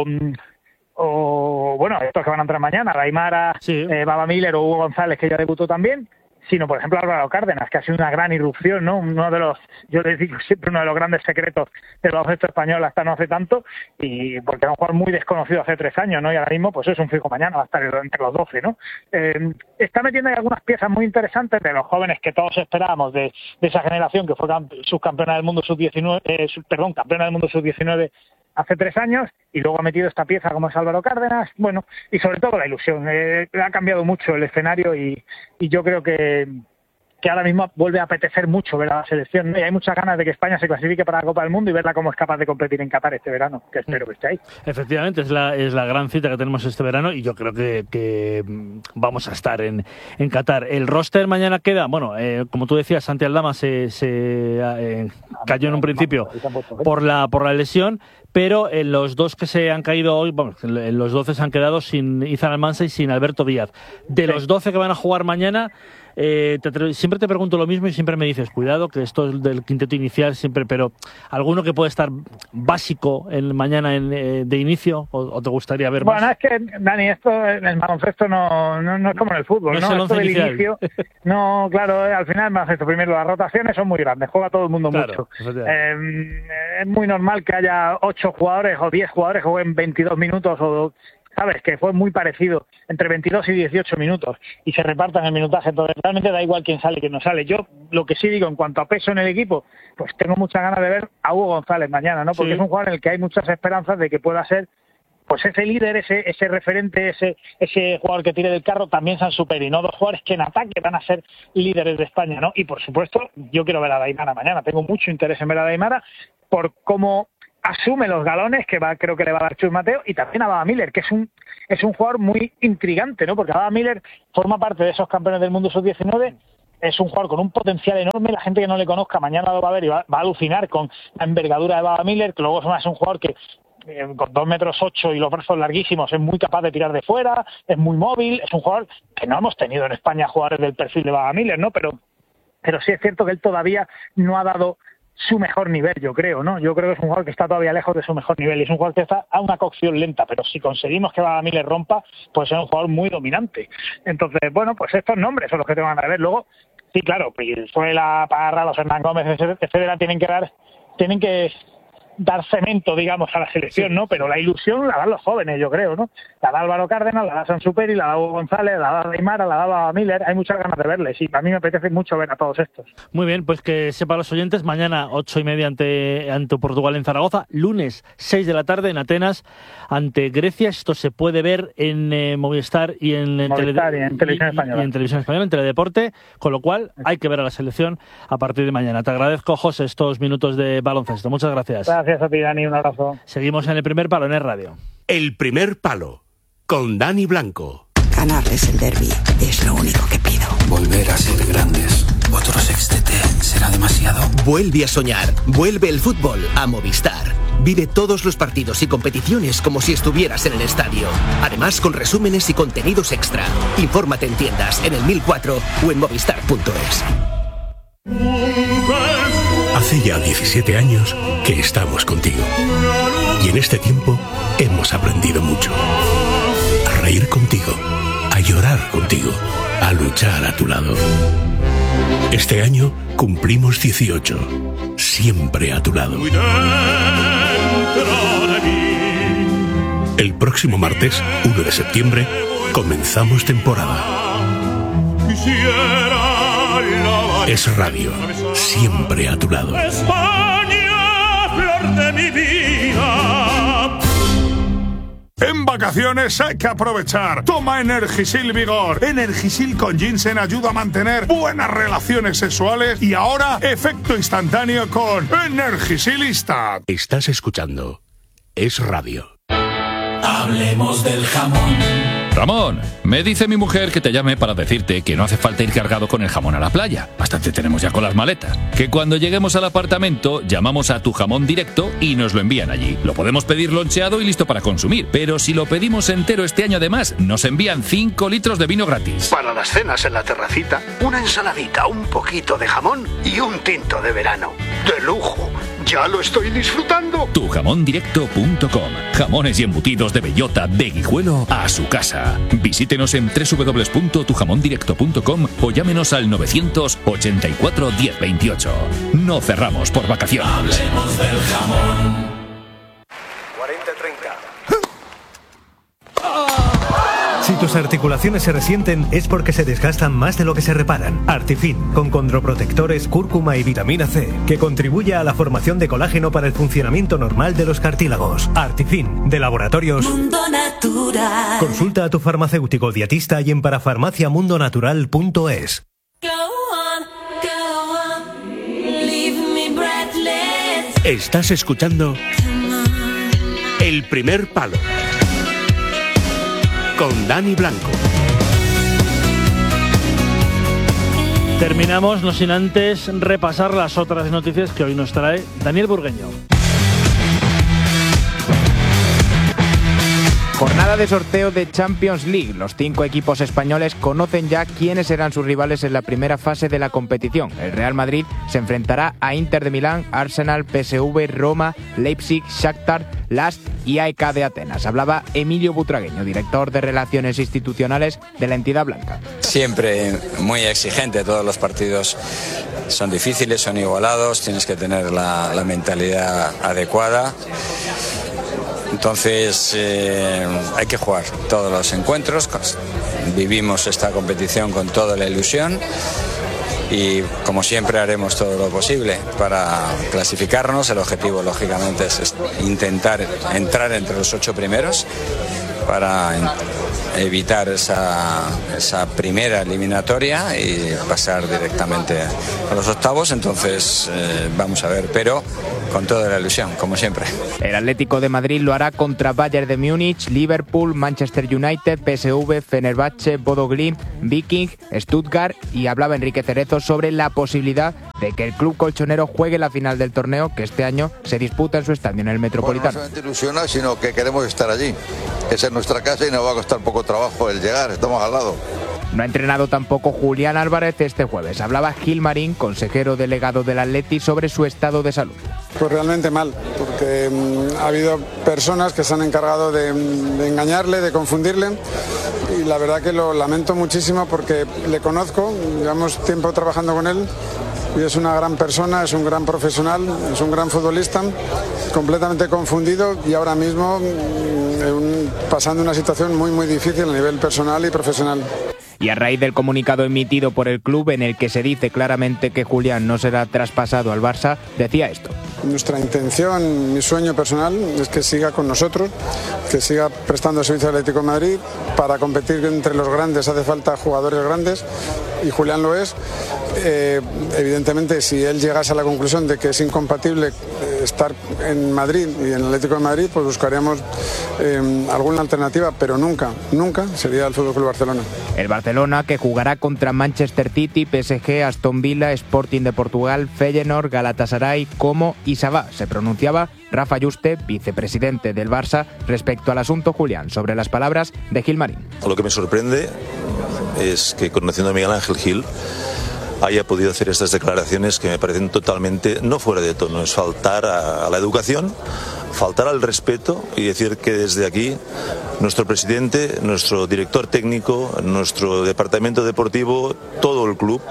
bueno, estos que van a entrar mañana, Adaimara, Baba Miller o Hugo González, que ya debutó también, sino, por ejemplo, Álvaro Cárdenas, que ha sido una gran irrupción, ¿no? Uno de los, yo les digo siempre, uno de los grandes secretos del baloncesto español hasta no hace tanto, y porque era un jugador muy desconocido hace 3 años, ¿no? Y ahora mismo, pues es un fijo mañana, va a estar entre los 12, ¿no? Está metiendo ahí algunas piezas muy interesantes de los jóvenes que todos esperábamos de esa generación que fue subcampeona del mundo sub-19, campeona del mundo sub-19 hace 3 años, y luego ha metido esta pieza como es Álvaro Cárdenas, bueno, y sobre todo la ilusión. Ha cambiado mucho el escenario y yo creo que ahora mismo vuelve a apetecer mucho ver a la selección, ¿no? Y hay muchas ganas de que España se clasifique para la Copa del Mundo y verla cómo es capaz de competir en Qatar este verano, que espero que esté ahí. Efectivamente, es la gran cita que tenemos este verano, y yo creo que vamos a estar en Qatar. El roster mañana queda, bueno, como tú decías, Santi Aldama se cayó en un principio por la lesión, pero en los dos que se han caído hoy, bueno, en los 12 se han quedado sin Izan Almansa y sin Alberto Díaz. De los 12 que van a jugar mañana, siempre te pregunto lo mismo y siempre me dices, cuidado, que esto es del quinteto inicial siempre, pero ¿alguno que puede estar básico mañana de inicio o te gustaría ver más? Bueno, es que, Dani, esto en el baloncesto no es como en el fútbol, ¿no? Es el once esto del inicial. Inicio, no, claro, al final el baloncesto, primero, las rotaciones son muy grandes, juega todo el mundo mucho. Es muy normal que haya 8 jugadores o 10 jugadores que jueguen 22 minutos o... ¿Sabes? Que fue muy parecido, entre 22 y 18 minutos, y se repartan el minutaje. Entonces, realmente da igual quién sale y quién no sale. Yo, lo que sí digo, en cuanto a peso en el equipo, pues tengo muchas ganas de ver a Hugo González mañana, ¿no? Porque es un jugador en el que hay muchas esperanzas de que pueda ser, pues, ese líder, ese referente, ese jugador que tire del carro, también Sansuperi, ¿no? 2 jugadores que en ataque van a ser líderes de España, ¿no? Y, por supuesto, yo quiero ver a Adaimara mañana. Tengo mucho interés en ver a Adaimara por cómo asume los galones que creo que le va a dar Chus Mateo, y también a Baba Miller, que es un jugador muy intrigante, ¿no? Porque Baba Miller forma parte de esos campeones del mundo sub-19, es un jugador con un potencial enorme. La gente que no le conozca mañana lo va a ver y va a alucinar con la envergadura de Baba Miller, que luego es un jugador que con 2,8 metros y los brazos larguísimos, es muy capaz de tirar de fuera, es muy móvil, es un jugador que no hemos tenido en España jugadores del perfil de Baba Miller, ¿no? Pero sí es cierto que él todavía no ha dado su mejor nivel, yo creo, ¿no? Yo creo que es un jugador que está todavía lejos de su mejor nivel y es un jugador que está a una cocción lenta, pero si conseguimos que Baba Miller rompa, pues es un jugador muy dominante. Entonces, bueno, pues estos nombres son los que te van a ver. Luego, sí, claro, Brizuela, Parra, los Hernán Gómez, etcétera, tienen que dar cemento, digamos, a la selección, ¿no? Pero la ilusión la dan los jóvenes, yo creo, ¿no? La da Álvaro Cárdenas, la da Sansuperi, la da Hugo González, la da Aymara, la da Baba Miller. Hay muchas ganas de verles y a mí me apetece mucho ver a todos estos. Muy bien, pues que sepan los oyentes, mañana 8:30 ante Portugal en Zaragoza, lunes 6 de la tarde en Atenas ante Grecia. Esto se puede ver en Movistar y en Televisión Española. Y en Televisión Española, en Teledeporte, con lo cual hay que ver a la selección a partir de mañana. Te agradezco, José, estos minutos de baloncesto. Muchas gracias. Gracias a ti, Dani, un abrazo. Seguimos en El Primer Palo en Es Radio. El Primer Palo, con Dani Blanco. Ganarles el derbi es lo único que pido. Volver a ser grandes. Otro sextete será demasiado. Vuelve a soñar. Vuelve el fútbol a Movistar. Vive todos los partidos y competiciones como si estuvieras en el estadio. Además, con resúmenes y contenidos extra. Infórmate en tiendas, en el 1004 o en movistar.es. Hace ya 17 años que estamos contigo. Y en este tiempo hemos aprendido mucho. A reír contigo, a llorar contigo, a luchar a tu lado. Este año cumplimos 18. Siempre a tu lado. El próximo martes, 1 de septiembre, comenzamos temporada. Es Radio, siempre a tu lado. España, flor de mi vida. En vacaciones hay que aprovechar. Toma Energisil Vigor. Energisil con ginseng ayuda a mantener buenas relaciones sexuales y ahora efecto instantáneo con Energisil Instant. Estás escuchando Es Radio. Hablemos del jamón. Ramón, me dice mi mujer que te llame para decirte que no hace falta ir cargado con el jamón a la playa. Bastante tenemos ya con las maletas. Que cuando lleguemos al apartamento, llamamos a Tu Jamón Directo y nos lo envían allí. Lo podemos pedir loncheado y listo para consumir. Pero si lo pedimos entero este año además, nos envían 5 litros de vino gratis. Para las cenas en la terracita, una ensaladita, un poquito de jamón y un tinto de verano. ¡De lujo! ¡Ya lo estoy disfrutando! Tujamondirecto.com. Jamones y embutidos de bellota de Guijuelo a su casa. Visítenos en www.tujamondirecto.com o llámenos al 984 1028. No cerramos por vacaciones. Hablemos del jamón. 40-30. Si tus articulaciones se resienten es porque se desgastan más de lo que se reparan. Artifin, con condroprotectores, cúrcuma y vitamina C, que contribuye a la formación de colágeno para el funcionamiento normal de los cartílagos. Artifin, de Laboratorios Mundo Natural. Consulta a tu farmacéutico dietista y en parafarmaciamundonatural.es. Estás escuchando El Primer Palo con Dani Blanco. Terminamos, no sin antes repasar las otras noticias que hoy nos trae Daniel Burgueño. Jornada de sorteo de Champions League. Los 5 equipos españoles conocen ya quiénes serán sus rivales en la primera fase de la competición. El Real Madrid se enfrentará a Inter de Milán, Arsenal, PSV, Roma, Leipzig, Shakhtar, Last y AEK de Atenas. Hablaba Emilio Butragueño, director de Relaciones Institucionales de la entidad blanca. Siempre muy exigente, todos los partidos son difíciles, son igualados, tienes que tener la mentalidad adecuada. Entonces hay que jugar todos los encuentros, vivimos esta competición con toda la ilusión y como siempre haremos todo lo posible para clasificarnos. El objetivo lógicamente es intentar entrar entre los 8 primeros para evitar esa primera eliminatoria y pasar directamente a los octavos. Entonces vamos a ver, pero con toda la ilusión, como siempre. El Atlético de Madrid lo hará contra Bayern de Múnich, Liverpool, Manchester United, PSV, Fenerbahce, Bodo Glimt, Viking, Stuttgart, y hablaba Enrique Cerezo sobre la posibilidad de que el club colchonero juegue la final del torneo que este año se disputa en su estadio, en el Metropolitano. No solamente ilusiona, sino que queremos estar allí. Esa es nuestra casa y nos va a costar poco trabajo el llegar, estamos al lado. No ha entrenado tampoco Julián Álvarez este jueves. Hablaba Gil Marín, consejero delegado del Atleti, sobre su estado de salud. Pues realmente mal, porque ha habido personas que se han encargado de engañarle, de confundirle, y la verdad que lo lamento muchísimo porque le conozco, llevamos tiempo trabajando con él y es una gran persona, es un gran profesional, es un gran futbolista, completamente confundido y ahora mismo pasando una situación muy difícil a nivel personal y profesional. Y a raíz del comunicado emitido por el club en el que se dice claramente que Julián no será traspasado al Barça, decía esto. Nuestra intención, mi sueño personal es que siga con nosotros, que siga prestando servicio al Atlético de Madrid. Para competir entre los grandes hace falta jugadores grandes y Julián lo es. Evidentemente, si él llegase a la conclusión de que es incompatible estar en Madrid y en el Atlético de Madrid, pues buscaríamos alguna alternativa, pero nunca sería el FC Barcelona. El Barcelona, que jugará contra Manchester City, PSG, Aston Villa, Sporting de Portugal, Feyenoord, Galatasaray, Como y Sabah. Se pronunciaba Rafa Yuste, vicepresidente del Barça, respecto al asunto Julián, sobre las palabras de Gil Marín. Lo que me sorprende es que, conociendo a Miguel Ángel Gil, haya podido hacer estas declaraciones que me parecen totalmente no fuera de tono. Es faltar a la educación, faltar al respeto y decir que desde aquí nuestro presidente, nuestro director técnico, nuestro departamento deportivo, todo el club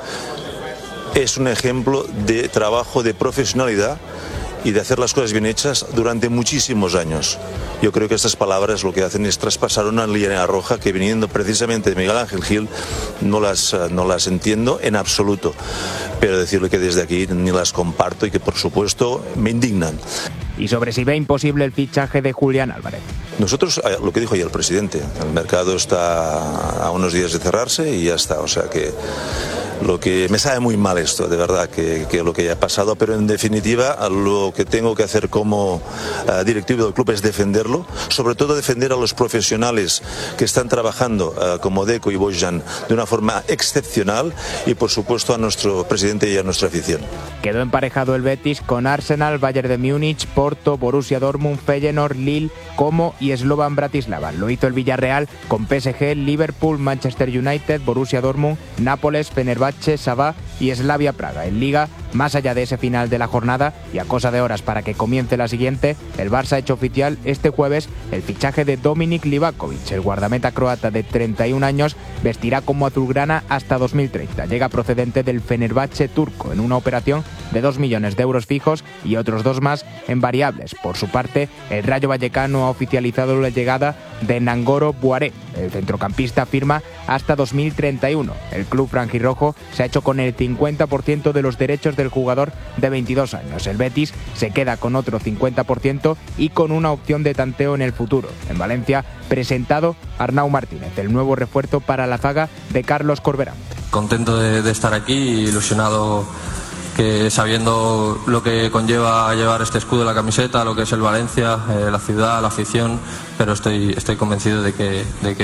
es un ejemplo de trabajo, de profesionalidad y de hacer las cosas bien hechas durante muchísimos años. Yo creo que estas palabras lo que hacen es traspasar una línea roja que, viniendo precisamente de Miguel Ángel Gil, no las entiendo en absoluto. Pero decirle que desde aquí ni las comparto y que, por supuesto, me indignan. Y sobre si ve imposible el fichaje de Julián Álvarez. Nosotros, lo que dijo ayer el presidente, el mercado está a unos días de cerrarse y ya está. O sea que lo que me sabe muy mal esto, de verdad, que lo que haya pasado, pero en definitiva lo que tengo que hacer como directivo del club es defenderlo, sobre todo defender a los profesionales que están trabajando como Deco y Bojan de una forma excepcional y por supuesto a nuestro presidente y a nuestra afición. Quedó emparejado el Betis con Arsenal, Bayern de Múnich, Porto, Borussia Dortmund, Feyenoord, Lille, Como y Slovan Bratislava. Lo hizo el Villarreal con PSG, Liverpool, Manchester United, Borussia Dortmund, Nápoles, Fenerbahce, Sabah y Slavia Praga. En Liga, más allá de ese final de la jornada y a cosa de horas para que comience la siguiente, el Barça ha hecho oficial este jueves el fichaje de Dominik Livakovic. El guardameta croata de 31 años vestirá como azulgrana hasta 2030. Llega procedente del Fenerbahce turco en una operación de 2 millones de euros fijos y otros 2 más en variables. Por su parte, el Rayo Vallecano ha oficializado la llegada de Nangoro Buaré. El centrocampista firma hasta 2031. El club franjirrojo se ha hecho con el 50% de los derechos del jugador de 22 años. El Betis se queda con otro 50% y con una opción de tanteo en el futuro. En Valencia, presentado Arnau Martínez, el nuevo refuerzo para la zaga de Carlos Corberán. Contento de estar aquí, ilusionado, que sabiendo lo que conlleva llevar este escudo en la camiseta, lo que es el Valencia, la ciudad, la afición, pero estoy convencido de que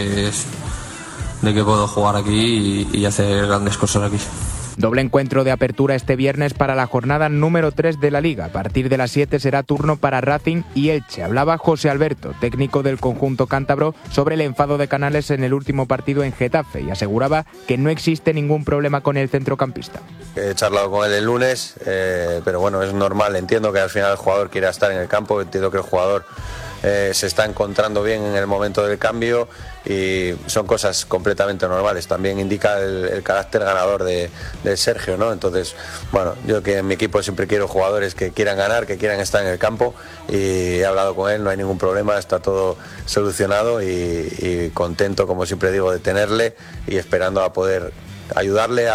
puedo jugar aquí y hacer grandes cosas aquí. Doble encuentro de apertura este viernes para la jornada número 3 de la Liga. A partir de las 7 será turno para Racing y Elche. Hablaba José Alberto, técnico del conjunto cántabro, sobre el enfado de Canales en el último partido en Getafe y aseguraba que no existe ningún problema con el centrocampista. He charlado con él el lunes, pero bueno, es normal. Entiendo que al final el jugador quiera estar en el campo, entiendo que el jugador se está encontrando bien en el momento del cambio y son cosas completamente normales. También indica el carácter ganador de Sergio, ¿no? Entonces, bueno, yo que en mi equipo siempre quiero jugadores que quieran ganar, que quieran estar en el campo, y he hablado con él, no hay ningún problema, está todo solucionado y contento, como siempre digo, de tenerle y esperando a poder ayudarle a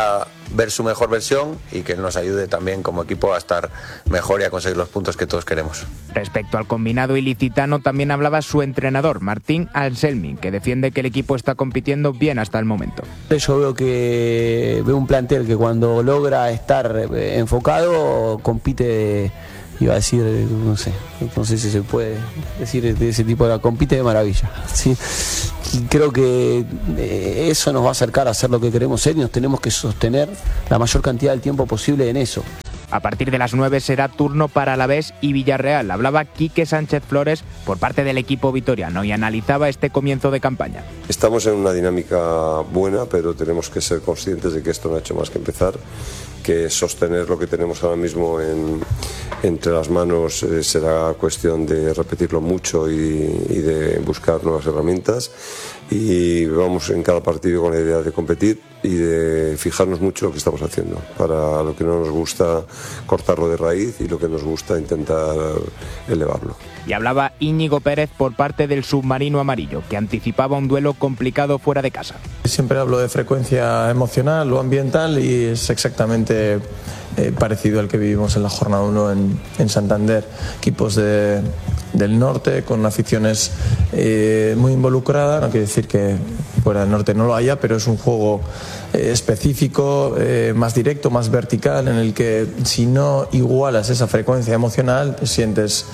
ver su mejor versión y que él nos ayude también como equipo a estar mejor y a conseguir los puntos que todos queremos. Respecto al combinado ilicitano también hablaba su entrenador, Martín Anselmi, que defiende que el equipo está compitiendo bien hasta el momento. Yo veo un plantel que cuando logra estar enfocado compite, iba a decir, no sé si se puede decir de ese tipo, compite de maravilla, ¿sí? Y creo que eso nos va a acercar a hacer lo que queremos ser y nos tenemos que sostener la mayor cantidad del tiempo posible en eso. A partir de las 9 será turno para Alavés y Villarreal. Hablaba Quique Sánchez Flores por parte del equipo vitoriano y analizaba este comienzo de campaña. Estamos en una dinámica buena, pero tenemos que ser conscientes de que esto no ha hecho más que empezar, que sostener lo que tenemos ahora mismo entre las manos será cuestión de repetirlo mucho y de buscar nuevas herramientas, y vamos en cada partido con la idea de competir y de fijarnos mucho en lo que estamos haciendo, para lo que no nos gusta cortarlo de raíz y lo que nos gusta intentar elevarlo. Y hablaba Íñigo Pérez por parte del submarino amarillo, que anticipaba un duelo complicado fuera de casa. Siempre hablo de frecuencia emocional o ambiental y es exactamente parecido al que vivimos en la jornada 1 en Santander. Equipos del norte con aficiones muy involucradas, no quiere decir que fuera del norte no lo haya, pero es un juego específico, más directo, más vertical, en el que si no igualas esa frecuencia emocional te sientes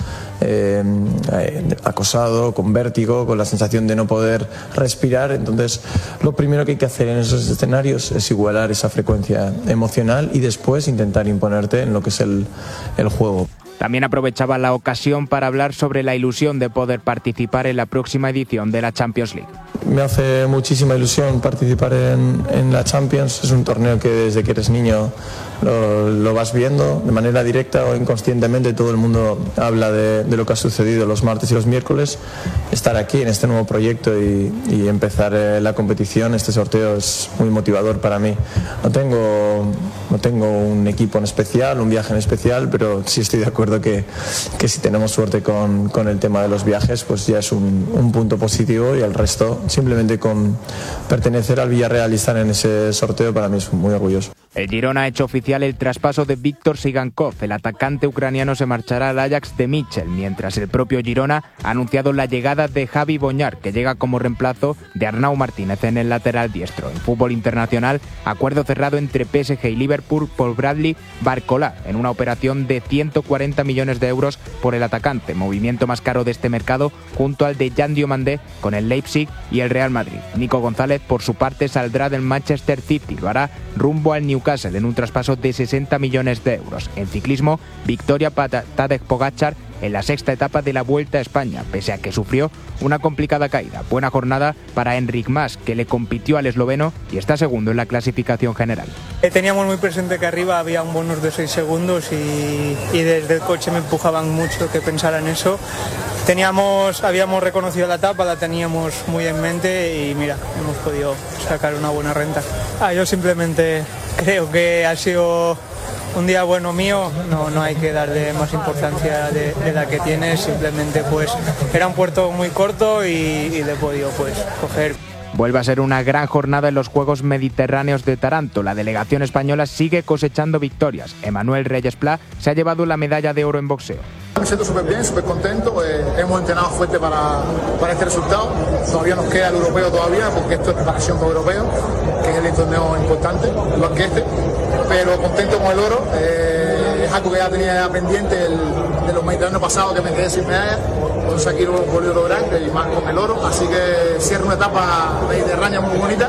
acosado, con vértigo, con la sensación de no poder respirar. Entonces lo primero que hay que hacer en esos escenarios es igualar esa frecuencia emocional y después intentar imponerte en lo que es el juego. También aprovechaba la ocasión para hablar sobre la ilusión de poder participar en la próxima edición de la Champions League. Me hace muchísima ilusión participar en la Champions. Es un torneo que desde que eres niño lo vas viendo de manera directa o inconscientemente. Todo el mundo habla de lo que ha sucedido los martes y los miércoles. Estar aquí en este nuevo proyecto y empezar la competición, este sorteo, es muy motivador para mí. No tengo un equipo en especial, un viaje en especial, pero sí estoy de acuerdo que si tenemos suerte con el tema de los viajes, pues ya es un punto positivo, y el resto, simplemente con pertenecer al Villarreal y estar en ese sorteo, para mí es muy orgulloso. El Girona ha hecho oficial el traspaso de Víctor Sigankov. El atacante ucraniano se marchará al Ajax de Mitchell, mientras el propio Girona ha anunciado la llegada de Javi Boñar, que llega como reemplazo de Arnau Martínez en el lateral diestro. En fútbol internacional, acuerdo cerrado entre PSG y Liverpool por Bradley Barcola, en una operación de 140 millones de euros por el atacante, movimiento más caro de este mercado, junto al de Jan Diomandé con el Leipzig y el Real Madrid. Nico González, por su parte, saldrá del Manchester City, lo hará rumbo al Newcastle en un traspaso de 60 millones de euros. En ciclismo, victoria para Tadej Pogačar en la sexta etapa de la Vuelta a España, pese a que sufrió una complicada caída. Buena jornada para Enric Mas, que le compitió al esloveno y está segundo en la clasificación general. Teníamos muy presente que arriba había un bonus de 6 segundos y desde el coche me empujaban mucho que pensara en eso. Habíamos reconocido la etapa, la teníamos muy en mente y mira, hemos podido sacar una buena renta. Yo simplemente creo que ha sido un día bueno mío, no hay que darle más importancia de la que tiene, simplemente pues era un puerto muy corto y le he podido pues coger. Vuelve a ser una gran jornada en los Juegos Mediterráneos de Taranto. La delegación española sigue cosechando victorias. Emanuel Reyes Pla se ha llevado la medalla de oro en boxeo. Me siento súper bien, súper contento. Hemos entrenado fuerte para este resultado. Todavía nos queda el europeo todavía, porque esto es preparación para el europeo, que es el torneo importante, igual que este. Pero contento con el oro. Es algo que ya tenía pendiente de los mediterráneos pasados, que me quedé sin medalla. Entonces aquí lo he podido lograr, y más con el oro. Así que cierro una etapa mediterránea muy bonita.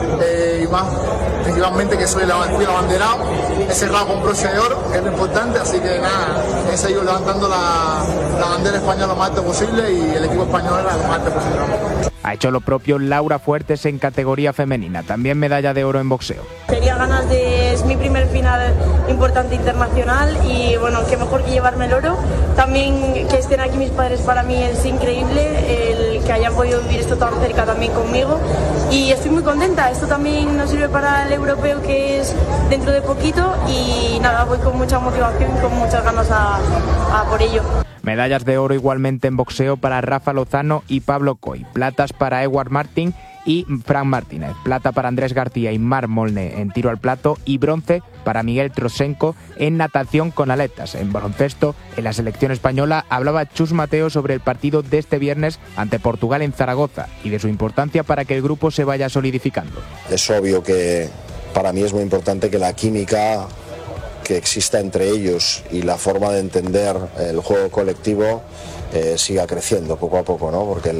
Y más principalmente que fui el abanderado. He cerrado con broche de oro, que es lo importante. Así que nada, he seguido levantando la bandera española lo más alto posible y el equipo español lo más alto posible. Ha hecho lo propio Laura Fuertes en categoría femenina, también medalla de oro en boxeo. Tenía ganas es mi primer final importante internacional y bueno, qué mejor que llevarme el oro. También que estén aquí mis padres para mí es increíble, el que hayan podido vivir esto tan cerca también conmigo y estoy muy contenta. Esto también nos sirve para el europeo que es dentro de poquito y nada, voy con mucha motivación y con muchas ganas a por ello. Medallas de oro igualmente en boxeo para Rafa Lozano y Pablo Coy, platas para Edward Martin y Fran Martínez. Plata para Andrés García y Marc Molné en tiro al plato y bronce para Miguel Trosenko en natación con aletas. En baloncesto, en la selección española, hablaba Chus Mateo sobre el partido de este viernes ante Portugal en Zaragoza y de su importancia para que el grupo se vaya solidificando. Es obvio que para mí es muy importante que la química que exista entre ellos y la forma de entender el juego colectivo siga creciendo poco a poco, ¿no? Porque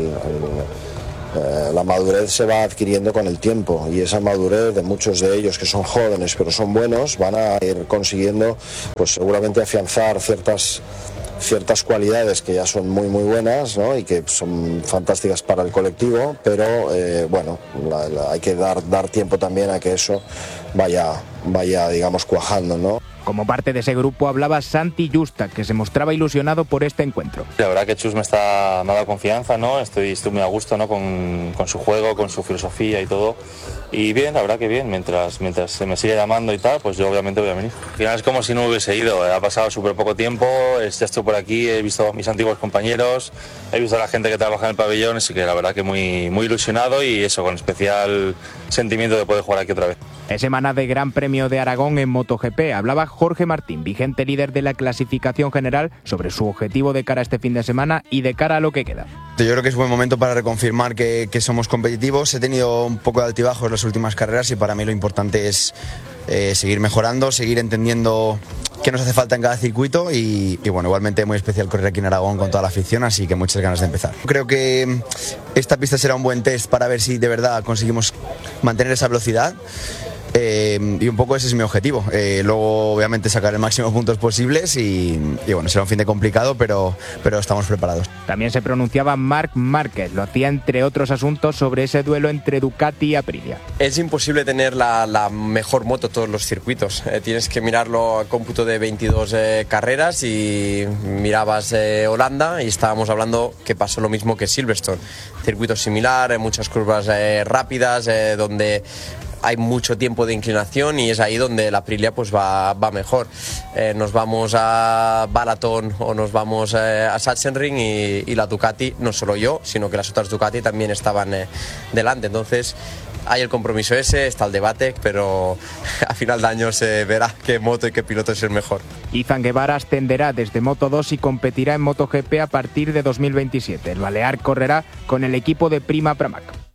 la madurez se va adquiriendo con el tiempo y esa madurez de muchos de ellos que son jóvenes pero son buenos van a ir consiguiendo pues seguramente afianzar ciertas cualidades que ya son muy buenas, ¿no? Y que son fantásticas para el colectivo, pero hay que dar tiempo también a que eso vaya digamos cuajando, ¿no? Como parte de ese grupo hablaba Santi Justa, que se mostraba ilusionado por este encuentro. La verdad que Chus me ha dado confianza, ¿no? Estoy muy a gusto, ¿no? Con su juego, con su filosofía y todo. Y bien, la verdad que bien, mientras se me sigue llamando y tal, pues yo obviamente voy a venir. Al final es como si no hubiese ido, ha pasado súper poco tiempo, ya estoy por aquí, he visto a mis antiguos compañeros, he visto a la gente que trabaja en el pabellón, así que la verdad que muy ilusionado y eso, con especial sentimiento de poder jugar aquí otra vez. Es semana de Gran Premio de Aragón en MotoGP. Hablaba Jorge Martín, vigente líder de la clasificación general, sobre su objetivo de cara a este fin de semana y de cara a lo que queda. Yo creo que es buen momento para reconfirmar que somos competitivos. He tenido un poco de altibajos en las últimas carreras y para mí lo importante es seguir mejorando, seguir entendiendo qué nos hace falta en cada circuito y bueno, igualmente muy especial correr aquí en Aragón con toda la afición, así que muchas ganas de empezar. Creo que esta pista será un buen test para ver si de verdad conseguimos mantener esa velocidad. Y un poco ese es mi objetivo. Luego obviamente sacar el máximo de puntos posibles y bueno, será un fin de complicado, pero estamos preparados. También se pronunciaba Marc Márquez, lo hacía entre otros asuntos sobre ese duelo entre Ducati y Aprilia. Es imposible tener la mejor moto todos los circuitos, tienes que mirarlo a cómputo de 22 carreras y mirabas Holanda y estábamos hablando que pasó lo mismo que Silverstone, circuito similar, muchas curvas rápidas donde hay mucho tiempo de inclinación y es ahí donde la Aprilia pues va mejor. Nos vamos a Balaton o nos vamos a Sachsenring y la Ducati, no solo yo, sino que las otras Ducati también estaban delante. Entonces hay el compromiso ese, está el debate, pero a final de año se verá qué moto y qué piloto es el mejor. Izan Guevara ascenderá desde Moto2 y competirá en MotoGP a partir de 2027. El balear correrá con el equipo de Prima Pramac.